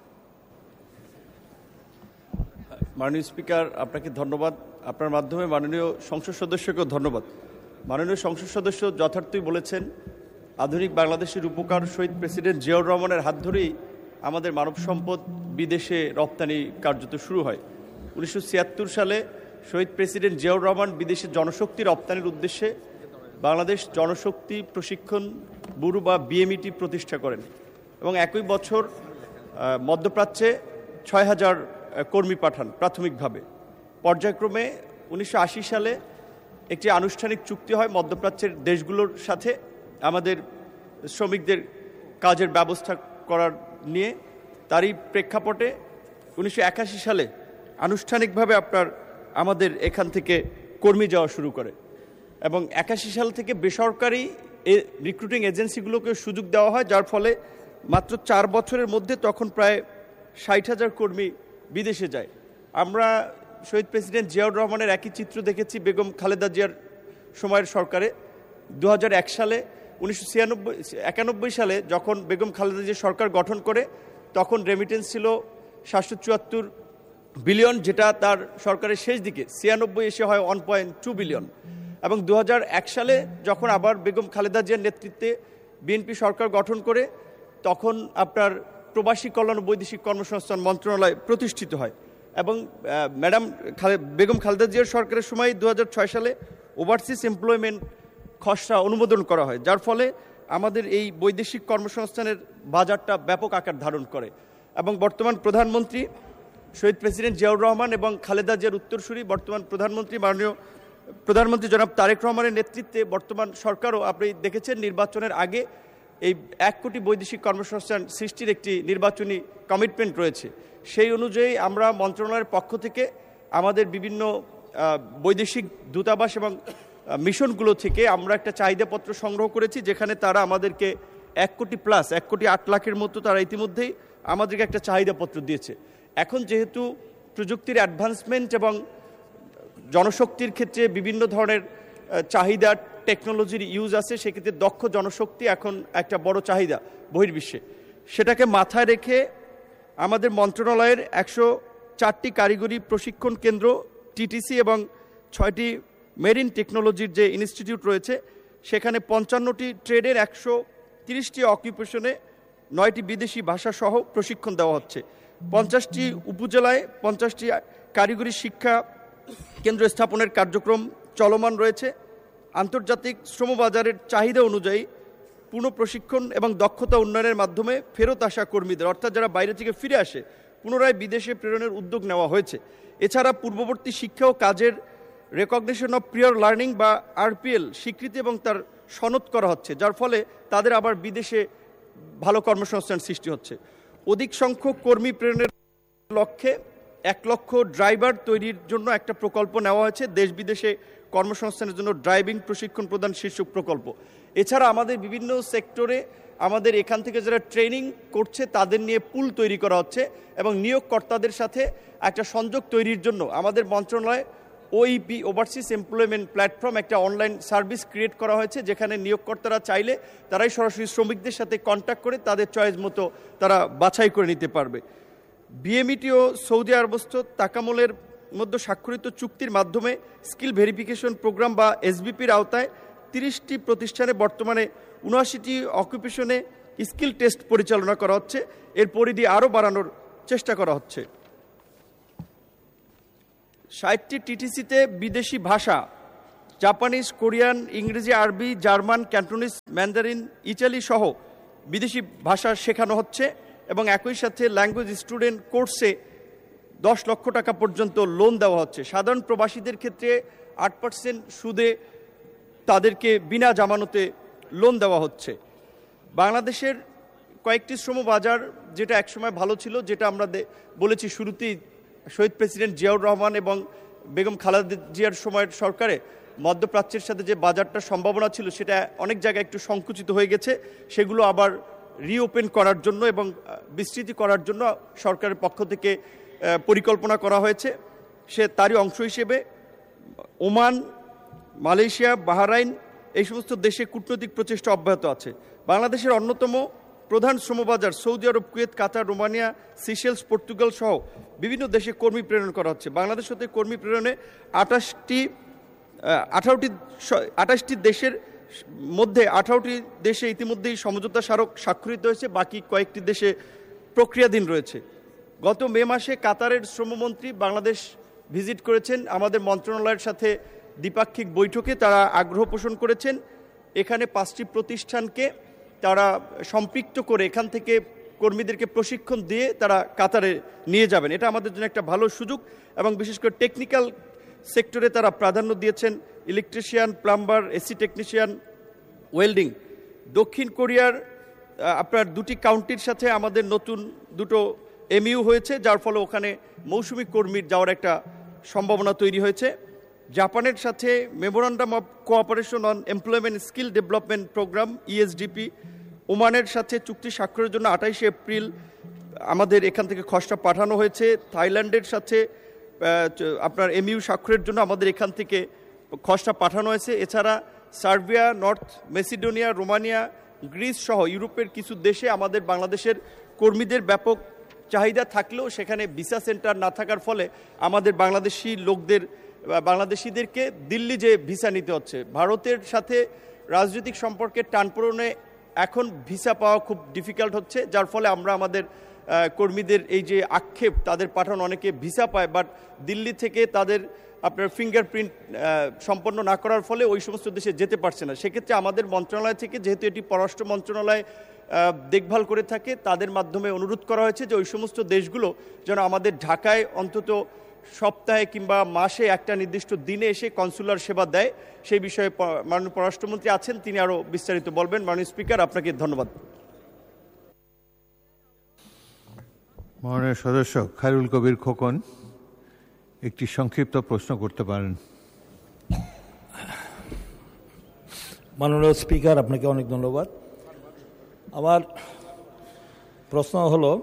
মাননীয় স্পিকার, আপনাকে ধন্যবাদ। আপনার মাধ্যমে মাননীয় সংসদ সদস্যকেও ধন্যবাদ। মাননীয় সংসদ সদস্য যথার্থই বলেছেন, আধুনিক বাংলাদেশের উপকার শহীদ প্রেসিডেন্ট জিয়াউর রহমানের হাত ধরেই আমাদের মানব সম্পদ বিদেশে রপ্তানি কার্যত শুরু হয়। উনিশশো ছিয়াত্তর সালে শহীদ প্রেসিডেন্ট জিয়াউর রহমান বিদেশে জনশক্তি রপ্তানির উদ্দেশ্যে বাংলাদেশ জনশক্তি প্রশিক্ষণ ব্যুরো বা বিএমইটি প্রতিষ্ঠা করেন এবং একই বছর মধ্যপ্রাচ্যে ছয় হাজার কর্মী পাঠান প্রাথমিকভাবে। পর্যায়ক্রমে উনিশশো আশি সালে একটি আনুষ্ঠানিক চুক্তি হয় মধ্যপ্রাচ্যের দেশগুলোর সাথে আমাদের শ্রমিকদের কাজের ব্যবস্থা করার নিয়ে। তারই প্রেক্ষাপটে উনিশশো একাশি সালে আনুষ্ঠানিকভাবে আপনার আমাদের এখান থেকে কর্মী যাওয়া শুরু করে এবং একাশি সাল থেকে বেসরকারি রিক্রুটিং এজেন্সিগুলোকে সুযোগ দেওয়া হয়, যার ফলে মাত্র চার বছরের মধ্যে তখন প্রায় ষাট হাজার কর্মী বিদেশে যায়। আমরা শহীদ প্রেসিডেন্ট জিয়াউর রহমানের একই চিত্র দেখেছি বেগম খালেদা জিয়ার সময়ের সরকারে। দু হাজার এক সালে উনিশশো ছিয়ানব্বই একানব্বই সালে যখন বেগম খালেদা জিয়া সরকার গঠন করে তখন রেমিটেন্স ছিল সাতশো চুয়াত্তর বিলিয়ন, যেটা তার সরকারের শেষ দিকে ছিয়ানব্বই এসে হয় ওয়ান পয়েন্ট টু বিলিয়ন। এবং দু হাজার এক সালে যখন আবার বেগম খালেদা জিয়ার নেতৃত্বে বিএনপি সরকার গঠন করে তখন আপনার প্রবাসী কল্যাণ ও বৈদেশিক কর্মসংস্থান মন্ত্রণালয় প্রতিষ্ঠিত হয় এবং ম্যাডাম বেগম খালেদা জিয়ার সরকারের সময় দু হাজার ছয় সালে ওভারসিজ এমপ্লয়মেন্ট খসড়া অনুমোদন করা হয়, যার ফলে আমাদের এই বৈদেশিক কর্মসংস্থানের বাজারটা ব্যাপক আকার ধারণ করে এবং বর্তমান প্রধানমন্ত্রী শহীদ প্রেসিডেন্ট জিয়াউর রহমান এবং খালেদা জিয়ার উত্তরসূরি বর্তমান প্রধানমন্ত্রী মাননীয় প্রধানমন্ত্রী জনাব তারেক রহমানের নেতৃত্বে বর্তমান সরকারও আপনি দেখেছেন নির্বাচনের আগে এই এক কোটি বৈদেশিক কর্মসংস্থান সৃষ্টির একটি নির্বাচনী কমিটমেন্ট রয়েছে। সেই অনুযায়ী আমরা মন্ত্রণালয়ের পক্ষ থেকে আমাদের বিভিন্ন বৈদেশিক দূতাবাস এবং মিশনগুলো থেকে আমরা একটা চাহিদাপত্র সংগ্রহ করেছি, যেখানে তারা আমাদেরকে এক কোটি প্লাস এক কোটি আট লাখের মতো তারা ইতিমধ্যেই আমাদেরকে একটা চাহিদাপত্র দিয়েছে। এখন যেহেতু প্রযুক্তির অ্যাডভান্সমেন্ট এবং জনশক্তির ক্ষেত্রে বিভিন্ন ধরনের চাহিদা টেকনোলজির ইউজ আছে, সেক্ষেত্রে দক্ষ জনশক্তি এখন একটা বড় চাহিদা বহির্বিশ্বে। সেটাকে মাথায় রেখে আমাদের মন্ত্রণালয়ের একশো চারটি কারিগরি প্রশিক্ষণ কেন্দ্র টিটিসি এবং ছয়টি মেরিন টেকনোলজির যে ইনস্টিটিউট রয়েছে সেখানে পঞ্চান্নটি ট্রেডের একশো তিরিশটি অকুপেশনে নয়টি বিদেশি ভাষা সহ প্রশিক্ষণ দেওয়া হচ্ছে। পঞ্চাশটি উপজেলায় পঞ্চাশটি কারিগরি শিক্ষা কেন্দ্র স্থাপনের কার্যক্রম চলমান রয়েছে। আন্তর্জাতিক শ্রমবাজারের চাহিদা অনুযায়ী পুনঃ প্রশিক্ষণ এবং দক্ষতা উন্নয়নের মাধ্যমে ফেরত আসা কর্মীদের, অর্থাৎ যারা বাইরে থেকে ফিরে আসে, পুনরায় বিদেশে প্রেরণের উদ্যোগ নেওয়া হয়েছে। এছাড়া পূর্ববর্তী শিক্ষা ও কাজের রেকগনিশন অফ প্রিয়র লার্নিং বা আরপিএল স্বীকৃতি এবং তার সনদ করা হচ্ছে, যার ফলে তাদের আবার বিদেশে ভালো কর্মসংস্থান সৃষ্টি হচ্ছে। অধিক সংখ্যক কর্মী প্রেরণের লক্ষ্যে এক লক্ষ ড্রাইভার তৈরির জন্য একটা প্রকল্প নেওয়া হয়েছে, দেশ বিদেশে কর্মসংস্থানের জন্য ড্রাইভিং প্রশিক্ষণ প্রদান শীর্ষক প্রকল্প। এছাড়া আমাদের বিভিন্ন সেক্টরে আমাদের এখান থেকে যারা ট্রেনিং করছে তাদের নিয়ে পুল তৈরি করা হচ্ছে এবং নিয়োগকর্তাদের সাথে একটা সংযোগ তৈরির জন্য আমাদের মন্ত্রণালয় ওইপি ওভারসিজ এমপ্লয়মেন্ট প্ল্যাটফর্ম একটা অনলাইন সার্ভিস ক্রিয়েট করা হয়েছে, যেখানে নিয়োগকর্তারা চাইলে তারাই সরাসরি শ্রমিকদের সাথে কন্ট্যাক্ট করে তাদের চয়েস মতো তারা বাছাই করে নিতে পারবে। বিএমইটি ও সৌদি আরবস্থ তাকামলের মধ্যে স্বাক্ষরিত চুক্তির মাধ্যমে স্কিল ভেরিফিকেশন প্রোগ্রাম বা এসবিপির আওতায় তিরিশটি প্রতিষ্ঠানে বর্তমানে উনআশিটি অকুপেশনে স্কিল টেস্ট পরিচালনা করা হচ্ছে, এর পরিধি আরও বাড়ানোর চেষ্টা করা হচ্ছে। ষাটটি টিটিসিতে বিদেশি ভাষা জাপানিজ, কোরিয়ান, ইংরেজি, আরবি, জার্মান, ক্যান্টোনিজ, ম্যান্ডারিন, ইটালি সহ বিদেশি ভাষা শেখানো হচ্ছে এবং একই সাথে ল্যাঙ্গুয়েজ স্টুডেন্ট কোর্সে দশ লক্ষ টাকা পর্যন্ত লোন দেওয়া হচ্ছে। সাধারণ প্রবাসীদের ক্ষেত্রে আট পার্সেন্ট সুদে তাদেরকে বিনা জামানতে লোন দেওয়া হচ্ছে। বাংলাদেশের কয়েকটি শ্রম বাজার যেটা একসময় ভালো ছিল, যেটা আমরা বলেছি শুরুতেই, শহীদ প্রেসিডেন্ট জিয়াউর রহমান এবং বেগম খালেদা জিয়ার সময়ের সরকারে মধ্যপ্রাচ্যের সাথে যে বাজারটার সম্ভাবনা ছিল সেটা অনেক জায়গায় একটু সংকুচিত হয়ে গেছে। সেগুলো আবার রিওপেন করার জন্য এবং বিস্তৃতি করার জন্য সরকারের পক্ষ থেকে পরিকল্পনা করা হয়েছে। সে তারই অংশ হিসেবে ওমান, মালয়েশিয়া, বাহরাইন এই সমস্ত দেশে কূটনৈতিক প্রচেষ্টা অব্যাহত আছে। বাংলাদেশের অন্যতম প্রধান শ্রমবাজার সৌদি আরব, কুয়েত, কাতার, রোমানিয়া, সিশেলস, পর্তুগাল সহ বিভিন্ন দেশে কর্মী প্রেরণ করা হচ্ছে। বাংলাদেশ হতে কর্মী প্রেরণে আঠাশটি আঠারোটি আঠাশটি দেশের মধ্যে আঠারোটি দেশে ইতিমধ্যেই সমঝোতা স্মারক স্বাক্ষরিত হয়েছে, বাকি কয়েকটি দেশে প্রক্রিয়াধীন রয়েছে। গত মে মাসে কাতারের শ্রমমন্ত্রী বাংলাদেশ ভিজিট করেছেন। আমাদের মন্ত্রণালয়ের সাথে দ্বিপাক্ষিক বৈঠকে তারা আগ্রহ পোষণ করেছেন এখানে পাঁচটি প্রতিষ্ঠানকে তারা সম্পৃক্ত করে এখান থেকে কর্মীদেরকে প্রশিক্ষণ দিয়ে তারা কাতারে নিয়ে যাবেন। এটা আমাদের জন্য একটা ভালো সুযোগ এবং বিশেষ করে টেকনিক্যাল সেক্টরে তারা প্রাধান্য দিয়েছেন। Electrician, plumber, AC technician, welding. দক্ষিণ কোরিয়ার আপনার দুটি কাউন্টির সাথে আমাদের নতুন দুটো এমইউ হয়েছে, যার ফলে ওখানে মৌসুমি কর্মীর যাওয়ার একটা সম্ভাবনা তৈরি হয়েছে। জাপানের সাথে memorandum of cooperation on employment skill development programme ইএসডিপি, ওমানের সাথে চুক্তি স্বাক্ষরের জন্য আঠাইশে এপ্রিল আমাদের এখান থেকে খসড়া পাঠানো হয়েছে। থাইল্যান্ডের সাথে আপনার এমইউ স্বাক্ষরের জন্য আমাদের এখান থেকে খসড়া পাঠানো হয়েছে। এছাড়া Serbia, north Macedonia, Romania, Greece সহ ইউরোপের কিছু দেশে আমাদের বাংলাদেশের কর্মীদের ব্যাপক চাহিদা থাকলেও সেখানে ভিসা সেন্টার না থাকার ফলে আমাদের বাংলাদেশি লোকদের বাংলাদেশিদেরকে দিল্লি যে ভিসা নিতে হচ্ছে। ভারতের সাথে রাজনৈতিক সম্পর্কের টানপোড়েনে এখন ভিসা পাওয়া খুব ডিফিকাল্ট হচ্ছে, যার ফলে আমরা আমাদের কর্মীদের এই যে আক্ষেপ, তাদের পাঠানো অনেকে ভিসা পায় বাট দিল্লি থেকে তাদের আপনার ফিঙ্গারপ্রিন্ট সম্পন্ন না করার ফলে ওই সমস্ত দেশে যেতে পারছে না। সেক্ষেত্রে আমাদের মন্ত্রণালয় থেকে, যেহেতু এটি পররাষ্ট্র মন্ত্রণালয় দেখভাল করে থাকে, তাদের মাধ্যমে অনুরোধ করা হয়েছে যে ওই সমস্ত দেশগুলো যেন আমাদের ঢাকায় অন্তত সপ্তাহে কিংবা মাসে একটা নির্দিষ্ট দিনে এসে কনসুলার সেবা দেয়। সেই বিষয়ে মাননীয় পররাষ্ট্রমন্ত্রী আছেন, তিনি আরও বিস্তারিত বলবেন। মাননীয় স্পিকার, আপনাকে ধন্যবাদ। মাননীয় সদস্য খায়রুল কবির খোকন একটি সংক্ষিপ্ত প্রশ্ন করতে পারেন। মাননীয় স্পিকার, আপনাকে অনেক ধন্যবাদ। আমার প্রশ্ন হলো,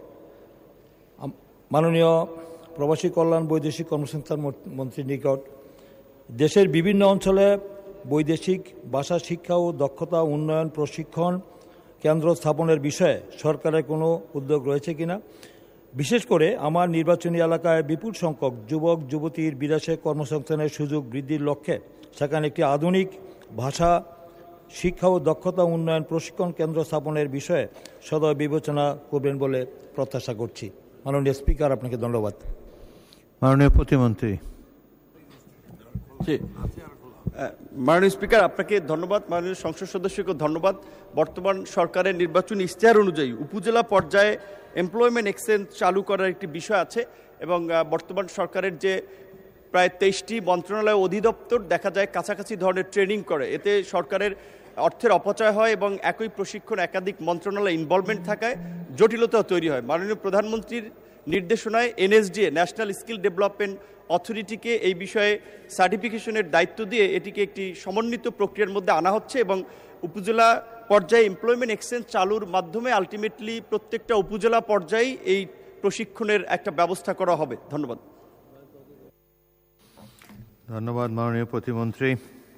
মাননীয় প্রবাসী কল্যাণ বৈদেশিক কর্মসংস্থান মন্ত্রীর নিকট দেশের বিভিন্ন অঞ্চলে বৈদেশিক ভাষা শিক্ষা ও দক্ষতা উন্নয়ন প্রশিক্ষণ কেন্দ্র স্থাপনের বিষয়ে সরকারের কোনো উদ্যোগ রয়েছে কিনা? বিশেষ করে আমার নির্বাচনী এলাকায় বিপুল সংখ্যক যুবক যুবতীর বিদেশে কর্মসংস্থানের সুযোগ বৃদ্ধির লক্ষ্যে সেখানে একটি আধুনিক ভাষা শিক্ষা ও দক্ষতা উন্নয়ন প্রশিক্ষণ কেন্দ্র স্থাপনের বিষয়ে সদয় বিবেচনা করবেন বলে প্রত্যাশা করছি। মাননীয় স্পিকার, আপনাকে ধন্যবাদ। মাননীয় প্রতিমন্ত্রী। মাননীয় স্পিকার, আপনাকে ধন্যবাদ। মাননীয় সংসদ সদস্যকে ধন্যবাদ। বর্তমান সরকারের নির্বাচনী ইশতেহার অনুযায়ী উপজেলা পর্যায়ে এমপ্লয়মেন্ট এক্সচেঞ্জ চালু করার একটি বিষয় আছে এবং বর্তমান সরকারের যে প্রায় তেইশটি মন্ত্রণালয় অধিদপ্তর দেখা যায় কাছাকাছি ধরনের ট্রেনিং করে, এতে সরকারের অর্থের অপচয় হয় এবং একই প্রশিক্ষণ একাধিক মন্ত্রণালয় ইনভলভমেন্ট থাকায় জটিলতাও তৈরি হয়। মাননীয় প্রধানমন্ত্রীর নির্দেশনায় এনএসডিএ ন্যাশনাল স্কিল ডেভেলপমেন্ট অথরিটিকে এই বিষয়ে সার্টিফিকেশনের দায়িত্ব দিয়ে এটিকে একটি সমন্বিত প্রক্রিয়ার মধ্যে আনা হচ্ছে এবং উপজেলা পর্যায়ে এমপ্লয়মেন্ট এক্সচেঞ্জ চালুর মাধ্যমে আলটিমেটলি প্রত্যেকটা উপজেলা পর্যায়ে এই প্রশিক্ষণের একটা ব্যবস্থা করা হবে। ধন্যবাদ। ধন্যবাদ মাননীয় প্রতিমন্ত্রী।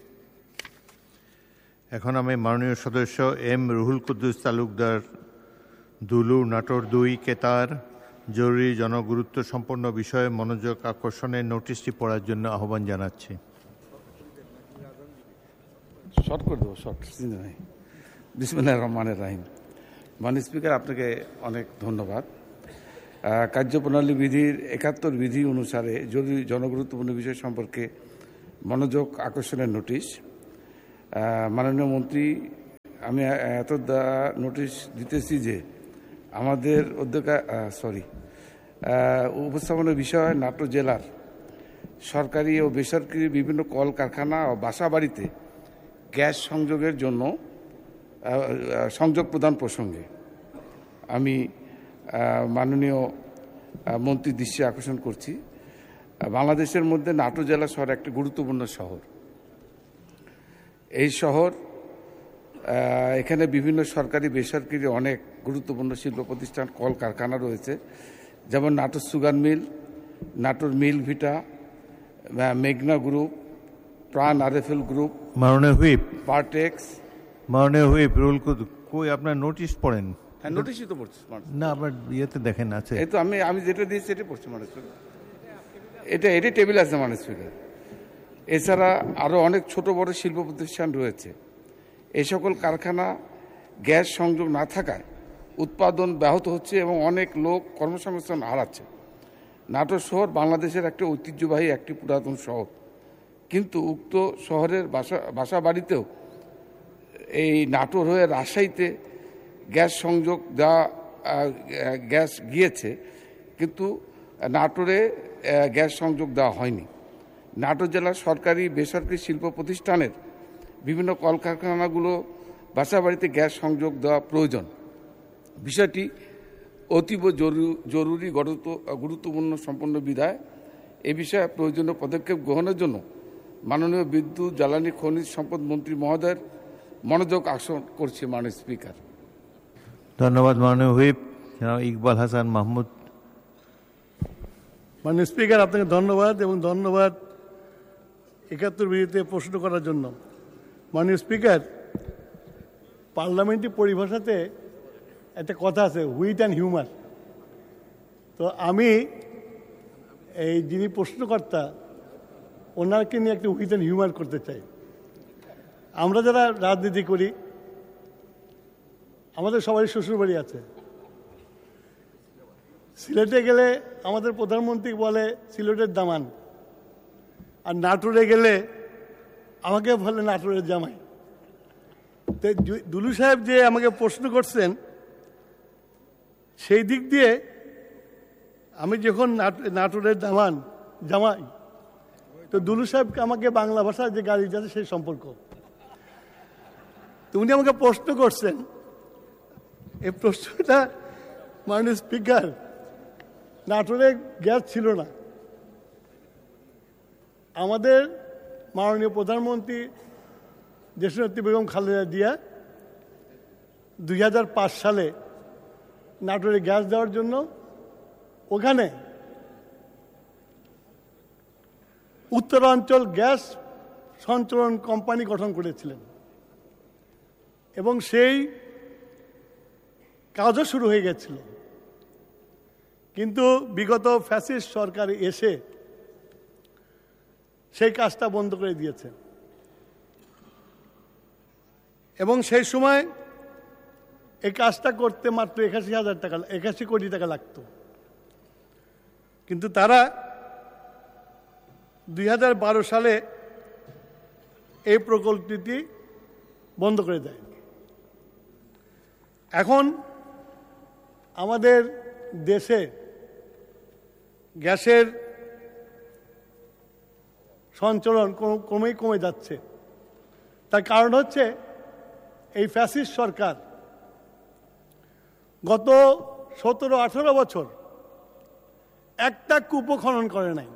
এখন আমি মাননীয় সদস্য এম রুহুল কুদ্দুস তালুকদার দুলু নাটোর দুই কেতার জরুরি জনগুরুত্ব সম্পন্ন বিষয়ে মনোযোগ আকর্ষণের নোটিশটি পড়ার জন্য আহ্বান জানাচ্ছি। শর্ট করে দেবো, শর্ট। বিসমিল্লাহির রহমানির রহিম। মাননীয় স্পিকার, আপনাকে অনেক ধন্যবাদ। কার্যপ্রণালী বিধির একাত্তর বিধি অনুসারে জরুরি জনগুরুত্বপূর্ণ বিষয় সম্পর্কে মনোযোগ আকর্ষণের নোটিশ। মাননীয় মন্ত্রী, আমি এত নোটিশ দিতেছি যে আমাদের অধ্যক্ষ সরি উপস্থাপনের বিষয় নাটোর জেলার সরকারি ও বেসরকারি বিভিন্ন কল কারখানা ও বাসা বাড়িতে গ্যাস সংযোগের জন্য সংযোগ প্রদান প্রসঙ্গে আমি মাননীয় মন্ত্রীর দৃষ্টি আকর্ষণ করছি। বাংলাদেশের মধ্যে নাটোর জেলা শহর একটি গুরুত্বপূর্ণ শহর। এই শহর এখানে বিভিন্ন সরকারি বেসরকারি অনেক গুরুত্বপূর্ণ শিল্প প্রতিষ্ঠান কল কারখানা রয়েছে, যেমন নাটোর সুগার মিল, নাটোর মিল ভিটা, মেঘনা গ্রুপ, প্রাণ আরএফএল গ্রুপ, মাননীয় হুইপ, পার্টেক্স। মাননীয় হুইপ রুল কই আপনার নোটিশ পড়েন? হ্যাঁ, নোটিশই তো পড়ছি না, আপনার ইয়েতে দেখেন আছে। এই তো আমি আমি যেটা দিয়েছি সেটাই পড়ছি মানে এটা এটাই টেবিল আছে মানে স্পিকার। এছাড়া আরও অনেক ছোট বড় শিল্প প্রতিষ্ঠান রয়েছে। এই সকল কারখানা গ্যাস সংযোগ না থাকায় উৎপাদন ব্যাহত হচ্ছে এবং অনেক লোক কর্মসংস্থান হারাচ্ছে। নাটোর শহর বাংলাদেশের একটি ঐতিহ্যবাহী একটি পুরাতন শহর, কিন্তু উক্ত শহরের বাসা বাসা বাড়িতেও এই নাটোর হয়ে রাজশাহীতে গ্যাস সংযোগ দেওয়া গ্যাস গিয়েছে, কিন্তু নাটোরে গ্যাস সংযোগ দেওয়া হয়নি। নাটোর জেলার সরকারি বেসরকারি শিল্প প্রতিষ্ঠানের বিভিন্ন কলকারখানাগুলো বাসা বাড়িতে গ্যাস সংযোগ দেওয়া প্রয়োজন। বিষয়টি অতীব জরুরি গুরুত্বপূর্ণ সম্পন্ন বিধায় এ বিষয়ে প্রয়োজনীয় পদক্ষেপ গ্রহণের জন্য মাননীয় বিদ্যুৎ জ্বালানি খনিজ সম্পদ মন্ত্রী মহোদয়ের মনোযোগ আকর্ষণ করছে মাননীয় স্পিকার। ধন্যবাদ মাননীয় হুইপ। ইকবাল হাসান মাহমুদ। মাননীয় স্পিকার, আপনাকে ধন্যবাদ এবং ধন্যবাদ একাত্তর বিধিতে প্রশ্ন করার জন্য। মাননীয় স্পিকার, পার্লামেন্টারি পরিভাষাতে একটা কথা আছে, হুইট অ্যান্ড হিউমার। তো আমি এই যিনি প্রশ্নকর্তা ওনাকে নিয়ে একটা হুইট অ্যান্ড হিউমার করতে চাই। আমরা যারা রাজনীতি করি, আমাদের সবারই শ্বশুরবাড়ি আছে। সিলেটে গেলে আমাদের প্রধানমন্ত্রী বলে সিলেটের দামান, আর নাটোরে গেলে আমাকে বলে নাটোরের জামাই। তো দুলু সাহেব যে আমাকে প্রশ্ন করছেন, সেই দিক দিয়ে আমি যখন নাটোরের দামান জামাই, তো দুলু সাহেবকে আমাকে বাংলা ভাষায় যে গাড়ি যাচ্ছে সেই সম্পর্ক। তো উনি আমাকে প্রশ্ন করছেন, এই প্রশ্নটা মাননীয় স্পিকার, নাটোরে গ্যাস ছিল না। আমাদের মাননীয় প্রধানমন্ত্রী দেশনেত্রী বেগম খালেদা জিয়া দুই হাজার পাঁচ সালে নাটোরে গ্যাস দেওয়ার জন্য ওখানে উত্তরাঞ্চল গ্যাস সঞ্চালন কোম্পানি গঠন করেছিলেন এবং সেই কাজও শুরু হয়ে গেছিল। কিন্তু বিগত ফ্যাসিস্ট সরকার এসে সেই কাজটা বন্ধ করে দিয়েছে এবং সেই সময় এই কাজটা করতে মাত্র একাশি হাজার টাকা একাশি কোটি টাকা লাগত। কিন্তু তারা দুই হাজার বারো সালে এই প্রকল্পটি বন্ধ করে দেয়। এখন আমাদের দেশে গ্যাসের সঞ্চালন ক্রমেই কমে যাচ্ছে। তার কারণ হচ্ছে এই ফ্যাসিস্ট সরকার গত সতেরো আঠারো বছর একটা কূপও খনন করে নাই।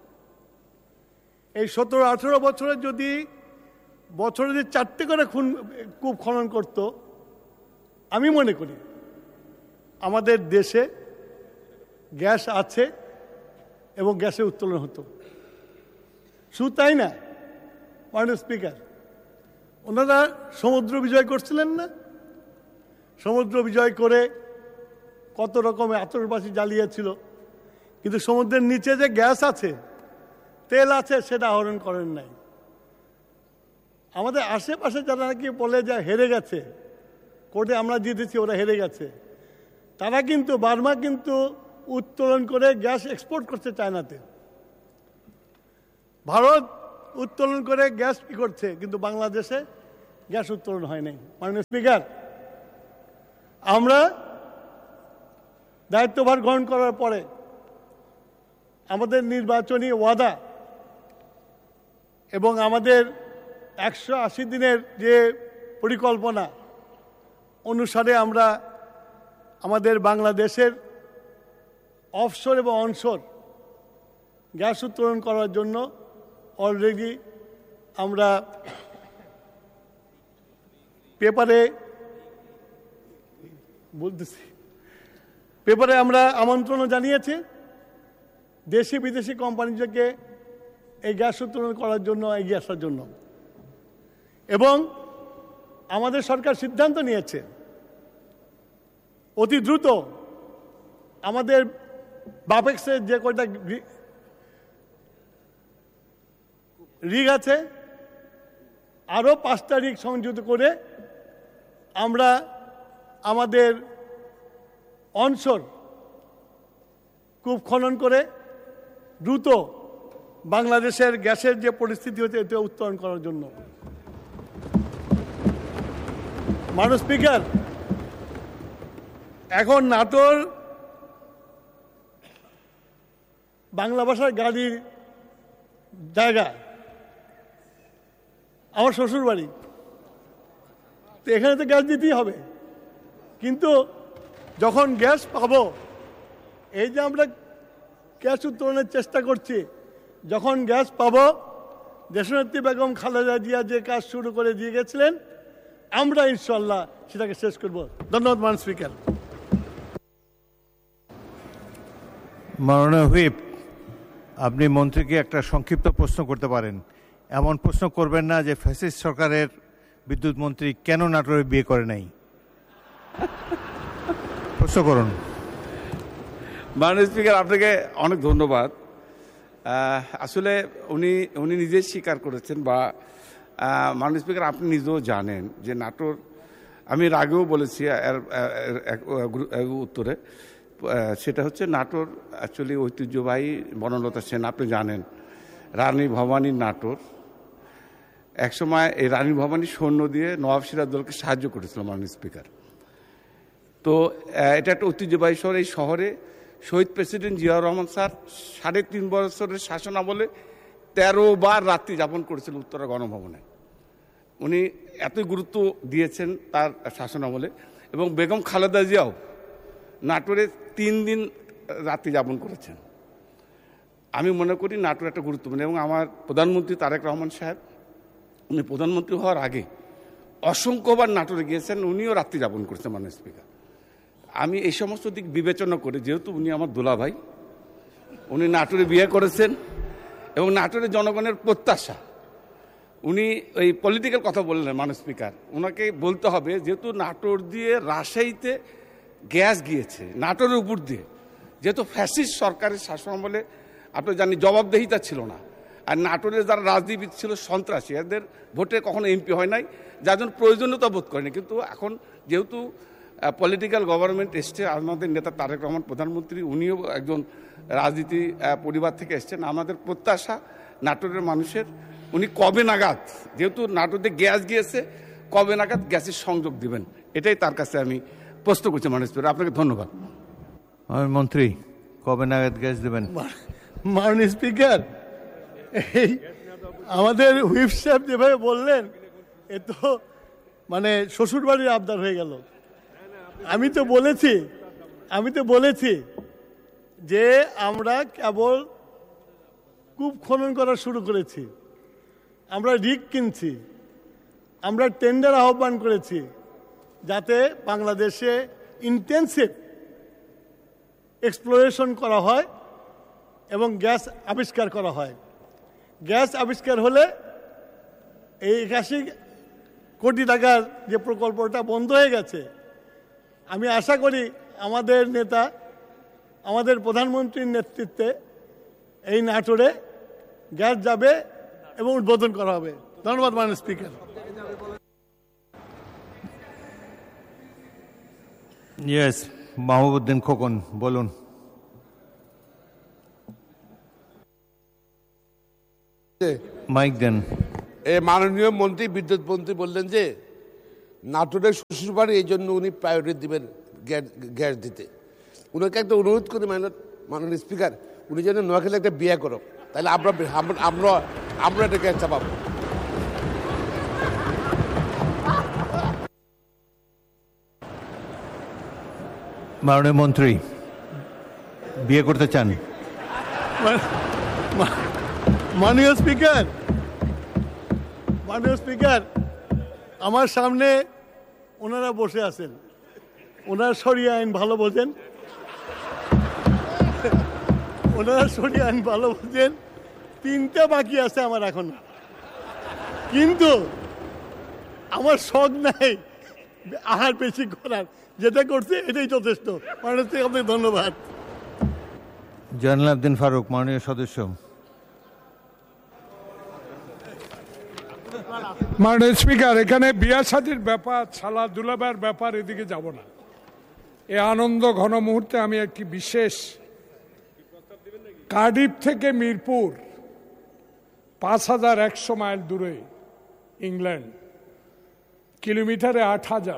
এই সতেরো আঠারো বছরে যদি বছরে যদি চারটে করে খুন কূপ খনন করত, আমি মনে করি আমাদের দেশে গ্যাস আছে এবং গ্যাসের উত্তোলন হতো। শুধু তাই না, মাননীয় স্পিকার, ওনারা সমুদ্র বিজয় করছিলেন না? সমুদ্র বিজয় করে কত রকমের আতশবাজি জ্বালিয়েছিল, কিন্তু সমুদ্রের নিচে যে গ্যাস আছে, তেল আছে, সেটা আহরণ করেন নাই। আমাদের আশেপাশে যারা নাকি বলে যে হেরে গেছে, কোর্টে আমরা জিতেছি, ওরা হেরে গেছে। তারা কিন্তু বার্মা কিন্তু উত্তোলন করে গ্যাস এক্সপোর্ট করছে চায়নাতে। ভারত উত্তোলন করে গ্যাস কি করছে, কিন্তু বাংলাদেশে গ্যাস উত্তোলন হয় নাই। মাননীয় স্পিকার, আমরা দায়িত্বভার গ্রহণ করার পরে আমাদের নির্বাচনী ওয়াদা এবং আমাদের একশো আশি দিনের যে পরিকল্পনা অনুসারে আমরা আমাদের বাংলাদেশের অফশোর এবং অনশোর গ্যাস উত্তোলন করার জন্য অলরেডি আমরা পেপারে বলতেছি পেপারে আমরা আমন্ত্রণও জানিয়েছি দেশি বিদেশি কোম্পানিদেরকে এই গ্যাস উত্তোলন করার জন্য এগিয়ে আসার জন্য। এবং আমাদের সরকার সিদ্ধান্ত নিয়েছে অতি দ্রুত আমাদের বাপেক্সের যে কয়টা রিগ আছে আরও পাঁচটা রিগ সংযুক্ত করে আমরা আমাদের অনশোর কূপ খনন করে দ্রুত বাংলাদেশের গ্যাসের যে পরিস্থিতি হচ্ছে এটা উত্তোলন করার জন্য। মাননীয় স্পিকার, এখন নাটোর বাংলা ভাষার গাড়ির জায়গা, আমার শ্বশুর বাড়ি, তো এখানে তো গ্যাস দিতেই হবে। কিন্তু যখন গ্যাস পাবো, এই যে আমরা গ্যাস উত্তোলনের চেষ্টা করছি, যখন গ্যাস পাবো, দেশনেত্রী বেগম খালেদা জিয়া যে কাজ শুরু করে দিয়ে গেছিলেন, আমরা ইনশাল্লাহ সেটাকে শেষ করব। ধন্যবাদ মাননীয় স্পিকার। মাননীয় হুইপ, আপনি মন্ত্রীকে একটা সংক্ষিপ্ত প্রশ্ন করতে পারেন। এমন প্রশ্ন করবেন না যে ফ্যাসিস্ট সরকারের বিদ্যুৎ মন্ত্রী কেন নাটোরে বিয়ে করে নাই। প্রশ্ন করুন। মাননীয় স্পিকার, আপনাকে অনেক ধন্যবাদ। আসলে উনি উনি নিজেই স্বীকার করেছেন, বা মাননীয় স্পিকার আপনি নিজেও জানেন যে নাটোর, আমি এর আগেও বলেছি উত্তরে, সেটা হচ্ছে নাটোর অ্যাকচুয়ালি ঐতিহ্যবাহী বনলতা সেন, আপনি জানেন রানী ভবানীর নাটোর। একসময় এই রানী ভবানী সৈন্য দিয়ে নওয়াব সিরাজদৌলকে সাহায্য করেছিল মাননীয় স্পিকার। তো এটা একটা ঐতিহ্যবাহী শহর। এই শহরে শহীদ প্রেসিডেন্ট জিয়াউর রহমান স্যার সাড়ে তিন বছরের শাসন আমলে তেরো বার রাত্রি যাপন করেছিল উত্তরা গণভবনে। উনি এতই গুরুত্ব দিয়েছেন তার শাসন আমলে। এবং বেগম খালেদা জিয়াও নাটোরে তিন দিন রাত্রি যাপন করেছেন। আমি মনে করি নাটোর একটা গুরুত্বপূর্ণ। এবং আমার প্রধানমন্ত্রী তারেক রহমান সাহেব, উনি প্রধানমন্ত্রী হওয়ার আগে অসংখ্যবার নাটোরে গিয়েছেন, উনিও রাত্রি যাপন করেছেন মাননীয় স্পিকার। আমি এই সমস্ত দিক বিবেচনা করে, যেহেতু উনি আমার দুলাভাই, উনি নাটোরে বিয়ে করেছেন এবং নাটোরের জনগণের প্রত্যাশা, উনি ওই পলিটিক্যাল কথা বললেন মাননীয় স্পিকার, ওনাকে বলতে হবে যেহেতু নাটোর দিয়ে রাজশাহীতে গ্যাস গিয়েছে নাটোরের উপর দিয়ে, যেহেতু ফ্যাসিস্ট সরকারের শাসন আমলে আপনি জানি জবাবদেহিতা ছিল না, আর নাটোরের যারা রাজনীতিবিদ ছিল সন্ত্রাসী, এদের ভোটে কখনো এমপি হয় নাই, যার জন্য প্রয়োজনীয়তা বোধ করেনি। কিন্তু এখন যেহেতু পলিটিক্যাল গভর্নমেন্ট এসছে, আমাদের নেতা তারেক রহমান প্রধানমন্ত্রী, উনিও একজন রাজনীতি পরিবার থেকে এসছেন, আমাদের প্রত্যাশা নাটোরের মানুষের, উনি কবে নাগাদ, যেহেতু নাটোরে গ্যাস গিয়েছে, কবে নাগাদ গ্যাসের সংযোগ দিবেন, এটাই তার কাছে আমি প্রশ্ন করছি মাননীয় স্পিকার। আপনাকে ধন্যবাদ। মন্ত্রী, কবে নাগাদ গ্যাস দেবেন? মাননীয় স্পিকার, এই আমাদের হুইপ সাহেব যেভাবে বললেন, এ তো মানে শ্বশুর বাড়ির আবদার হয়ে গেল। আমি তো বলেছি আমি তো বলেছি যে আমরা কেবল কূপ খনন করা শুরু করেছি, আমরা রিগ কিনছি, আমরা টেন্ডার আহ্বান করেছি যাতে বাংলাদেশে ইন্টেন্সিভ এক্সপ্লোরেশন করা হয় এবং গ্যাস আবিষ্কার করা হয়। গ্যাস আবিষ্কার হলে এই একাশি কোটি টাকার যে প্রকল্পটা বন্ধ হয়ে গেছে, আমি আশা করি আমাদের নেতা, আমাদের প্রধানমন্ত্রীর নেতৃত্বে এই নাটোরে গ্যাস যাবে এবং উদ্বোধন করা হবে। ধন্যবাদ মাননীয় স্পিকার। ইয়েস, মাহবুবউদ্দিন খোকন, বলুন। মাইক দেন। এই মাননীয় মন্ত্রী, বিদ্যুৎ মন্ত্রী বললেন যে নাটোরের শ্বশুরবাড়ি, এই জন্য উনি প্রায়োরিটি দিবেন গ্যাস দিতে। উনাকে একটা অনুরোধ করি মাননীয় স্পিকার, উনি যেন নোয়াখালী একটা বিয়ে করো, তাহলে আমরা আমরা আমরা একটা গ্যাসটা পাবো। মাননীয় মন্ত্রী বিয়ে করতে চান? মাননীয় স্পিকার, মাননীয় স্পিকার, আমার সামনে ওনারা বসে আছেন, ওনারা শরিয়া আইন ভালো বোঝেন, ওনারা শরিয়া আইন ভালো বোঝেন। তিনটা বাকি আছে আমার এখন, কিন্তু আমার শখ নাই আহার বেশি করার, যেটা করছে এটাই যথেষ্ট। মাননীয় স্পিকার, আপনাকে ধন্যবাদ। জয়নুল আবদিন ফারুক, মাননীয় সদস্য। মাননীয় স্পিকার, এখানে বিয়া শাদীর ব্যাপার, ছালা দুলাবার ব্যাপার, এদিকে যাব না। এই আনন্দ ঘন মুহূর্তে আমি একটি বিশেষ, কার্ডিফ থেকে মিরপুর পাঁচ হাজার একশো মাইল দূরে, ইংল্যান্ড, কিলোমিটারে আট হাজার,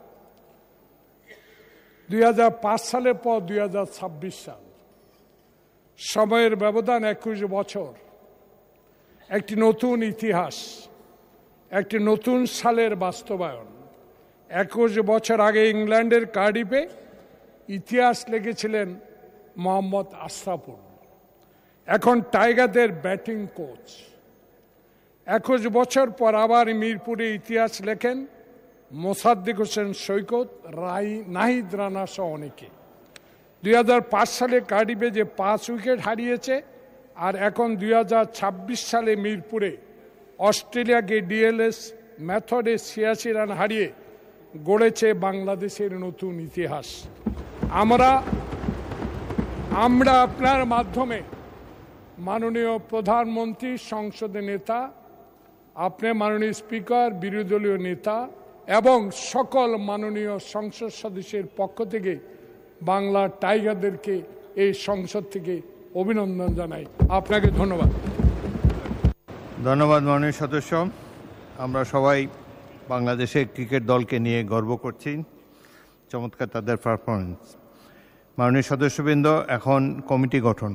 দুই হাজার পাঁচ সালের পর দুই হাজার ছাব্বিশ সাল, সময়ের ব্যবধান একুশ বছর, একটি নতুন ইতিহাস, একটি নতুন সালের বাস্তবায়ন। একুশ বছর আগে ইংল্যান্ডের কার্ডিফে ইতিহাস লিখেছিলেন মোহাম্মদ আশরাফুল, এখন টাইগারদের ব্যাটিং কোচ। একুশ বছর পর আবার মিরপুরে ইতিহাস লেখেন মোসাদ্দেক হোসেন সৈকত, রাই নাহিদ রানা সহ অনেকে। দুই হাজার পাঁচ সালে কার্ডিফে যে পাঁচ উইকেট হারিয়েছে, আর এখন দুই হাজার ছাব্বিশ সালে মিরপুরে অস্ট্রেলিয়াকে ডিএলএস মেথডে ছিয়াশি রান হারিয়ে গড়েছে বাংলাদেশের নতুন ইতিহাস। আমরা আমরা আপনার মাধ্যমে মাননীয় প্রধানমন্ত্রী, সংসদের নেতা, আপনি মাননীয় স্পিকার, বিরোধী দলীয় নেতা এবং সকল মাননীয় সংসদ সদস্যের পক্ষ থেকে বাংলা টাইগারদেরকে এই সংসদ থেকে অভিনন্দন জানাই। আপনাকে ধন্যবাদ। ধন্যবাদ মাননীয় সদস্য। আমরা সবাই বাংলাদেশের ক্রিকেট দলকে নিয়ে গর্ব করছি, চমৎকার তাদের পারফরমেন্স। মাননীয় সদস্যবৃন্দ, এখন কমিটি গঠন।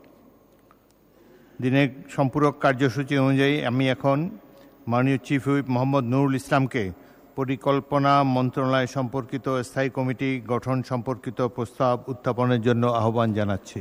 দিনের সম্পূরক কার্যসূচি অনুযায়ী আমি এখন মাননীয় চিফ হুইপ মোহাম্মদ নুরুল ইসলামকে পরিকল্পনা মন্ত্রণালয় সম্পর্কিত স্থায়ী কমিটি গঠন সম্পর্কিত প্রস্তাব উত্থাপনের জন্য আহ্বান জানাচ্ছি।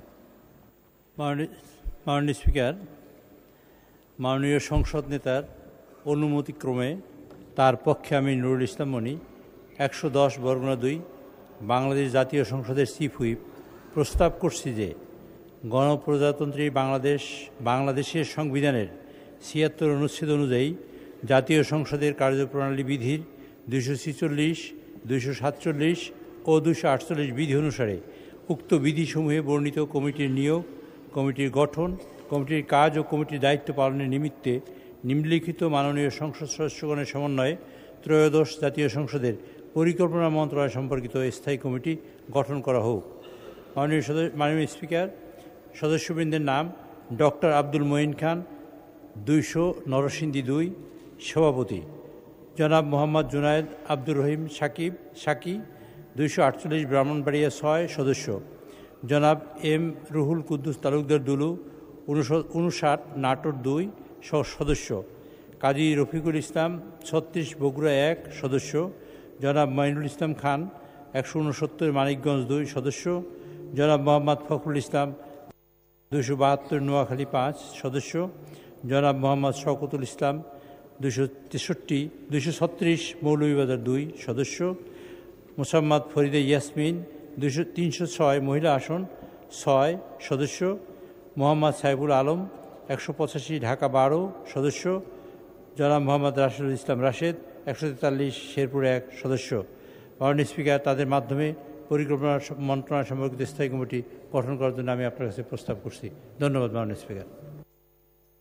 মাননীয় স্পিকার, মাননীয় সংসদ নেতার অনুমতিক্রমে তার পক্ষে আমি নুরুল ইসলাম মনি একশো দশ বর্গনা দুই বাংলাদেশ জাতীয় সংসদের চিফ হুইপ প্রস্তাব করছি যে গণপ্রজাতন্ত্রী বাংলাদেশ বাংলাদেশের সংবিধানের ছিয়াত্তর অনুচ্ছেদ অনুযায়ী জাতীয় সংসদের কার্যপ্রণালী বিধির দুইশো ছিচল্লিশ, দুইশো সাতচল্লিশ ও দুইশো আটচল্লিশ বিধি অনুসারে উক্ত বিধিসমূহে বর্ণিত কমিটির নিয়োগ, কমিটির গঠন, কমিটির কাজ ও কমিটির দায়িত্ব পালনের নিমিত্তে নিম্নলিখিত মাননীয় সংসদ সদস্যগণের সমন্বয়ে ত্রয়োদশ জাতীয় সংসদের পরিকল্পনা মন্ত্রণালয় সম্পর্কিত স্থায়ী কমিটি গঠন করা হোক। মাননীয় সদস্য মাননীয় স্পিকার, সদস্যবৃন্দের নাম: ডক্টর আব্দুল মঈন খান, দুইশো নরসিংদী দুই, সভাপতি; জনাব মোহাম্মদ জুনায়েদ আব্দুর রহিম সাকিব সাকি, দুইশো আটচল্লিশ, ব্রাহ্মণবাড়িয়া ছয়, সদস্য; জনাব এম রুহুল কুদ্দুস তালুকদার দুলু, উনষাট, নাটোর দুই, সদস্য; কাজী রফিকুল ইসলাম, ছত্রিশ, বগুড়া এক, সদস্য; জনাব মাইনুল ইসলাম খান, একশো উনসত্তর, মানিকগঞ্জ দুই, সদস্য; জনাব মোহাম্মদ ফখরুল ইসলাম, দুইশো বাহাত্তর, নোয়াখালী পাঁচ, সদস্য; জনাব মোহাম্মদ শওকতুল ইসলাম, দুইশো তেষট্টি দুইশো ছত্রিশ, মৌলভীবাজার দুই, সদস্য; মোসাম্মদ ফরিদে ইয়াসমিন, দুইশো তিনশো ছয়, মহিলা আসন ছয়, সদস্য; মোহাম্মদ সাইফুল আলম, একশো পঁচাশি, ঢাকা বারো, সদস্য; জনাব মোহাম্মদ রাশেদুল ইসলাম রাশেদ, একশো তেতাল্লিশ, শেরপুর এক, সদস্য। মাননীয় স্পিকার, তাদের মাধ্যমে পরিকল্পনা মন্ত্রণালয় সম্পর্কিত স্থায়ী কমিটি গঠন করার জন্য আমি আপনার কাছে প্রস্তাব করছি। ধন্যবাদ মাননীয় স্পিকার।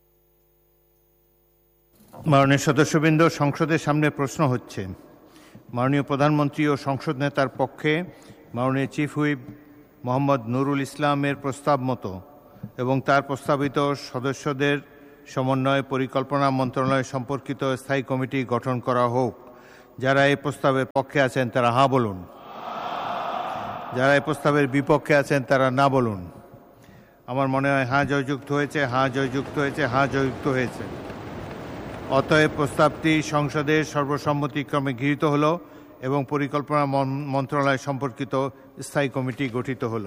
মাননীয় সদস্যবৃন্দ, সংসদের সামনে প্রশ্ন হচ্ছে, মাননীয় প্রধানমন্ত্রী ও সংসদ নেতার পক্ষে মাননীয় চিফ হুইপ মোহাম্মদ নুরুল ইসলামের প্রস্তাব মতো এবং তার প্রস্তাবিত সদস্যদের সমন্বয় পরিকল্পনা মন্ত্রণালয় সম্পর্কিত স্থায়ী কমিটি গঠন করা হোক। যারা এই প্রস্তাবের পক্ষে আছেন তারা হাঁ বলুন, যারা এই প্রস্তাবের বিপক্ষে আছেন তারা না বলুন। আমার মনে হয় হাঁ জয়যুক্ত হয়েছে, হাঁ জয়যুক্ত হয়েছে, হাঁ জয়যুক্ত হয়েছে। অতএব প্রস্তাবটি সংসদের সর্বসম্মতিক্রমে গৃহীত হল এবং পরিকল্পনা মন্ত্রণালয় সম্পর্কিত স্থায়ী কমিটি গঠিত হল।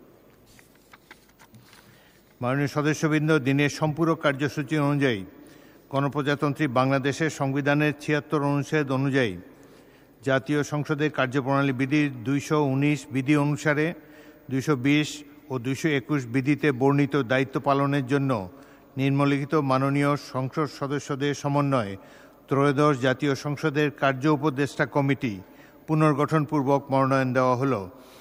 মাননীয় সদস্যবৃন্দ, দিনের সম্পূরক কার্যসূচি অনুযায়ী গণপ্রজাতন্ত্রী বাংলাদেশের সংবিধানের ছিয়াত্তর অনুচ্ছেদ অনুযায়ী জাতীয় সংসদের কার্যপ্রণালী বিধির দুইশো উনিশ বিধি অনুসারে দুইশো বিশ ও দুইশো একুশ বিধিতে বর্ণিত দায়িত্ব পালনের জন্য নিম্নলিখিত মাননীয় সংসদ সদস্যদের সমন্বয়ে ত্রয়োদশ জাতীয় সংসদের কার্য উপদেষ্টা কমিটি পুনর্গঠনপূর্বক মনোনয়ন দেওয়া হল।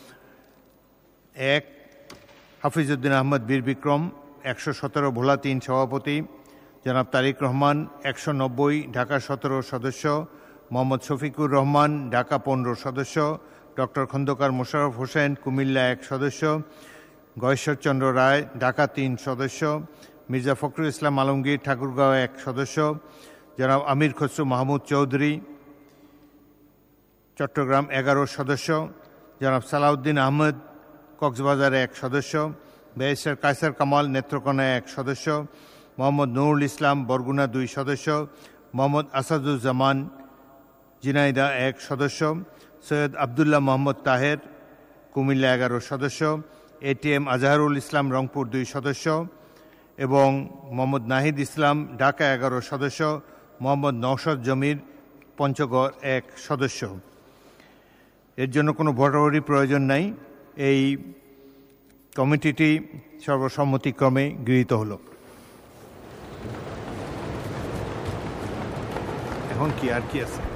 এক, হাফিজউদ্দিন আহমদ বীর বিক্রম, একশো সতেরো ভোলা তিন সভাপতি, জনাব তারিক রহমান, একশো নব্বই ঢাকা সতেরো সদস্য, মোহাম্মদ শফিকুর রহমান, ঢাকা পনেরো সদস্য, ডক্টর খন্দকার মোশাররফ হোসেন, কুমিল্লা এক সদস্য, গয়েশ্বরচন্দ্র রায়, ঢাকা তিন সদস্য, মির্জা ফখরুল ইসলাম আলমগীর, ঠাকুরগাঁও এক সদস্য, জনাব আমির খসরু মাহমুদ চৌধুরী, চট্টগ্রাম এগারো সদস্য, জনাব সালাউদ্দিন আহমদ, কক্সবাজার এক সদস্য, ব্যারিস্টার কায়সার কামাল, নেত্রকোনা এক সদস্য, মোহাম্মদ নুরুল ইসলাম, বরগুনা দুই সদস্য, মোহাম্মদ আসাদুজ্জামান, ঝিনাইদহ এক সদস্য, সৈয়দ আবদুল্লাহ মোহাম্মদ তাহের, কুমিল্লা এগারো সদস্য, এটিএম আজহারুল ইসলাম, রংপুর দুই সদস্য এবং মোহাম্মদ নাহিদ ইসলাম, ঢাকা এগারো সদস্য, মোহাম্মদ নওশাদ জমির, পঞ্চগড় এক সদস্য। এর জন্য কোনো ভোটাভুটি প্রয়োজন নাই। এই কমিটিটি সর্বসম্মতিক্রমে গৃহীত হল। এখন কি আর কি আছে?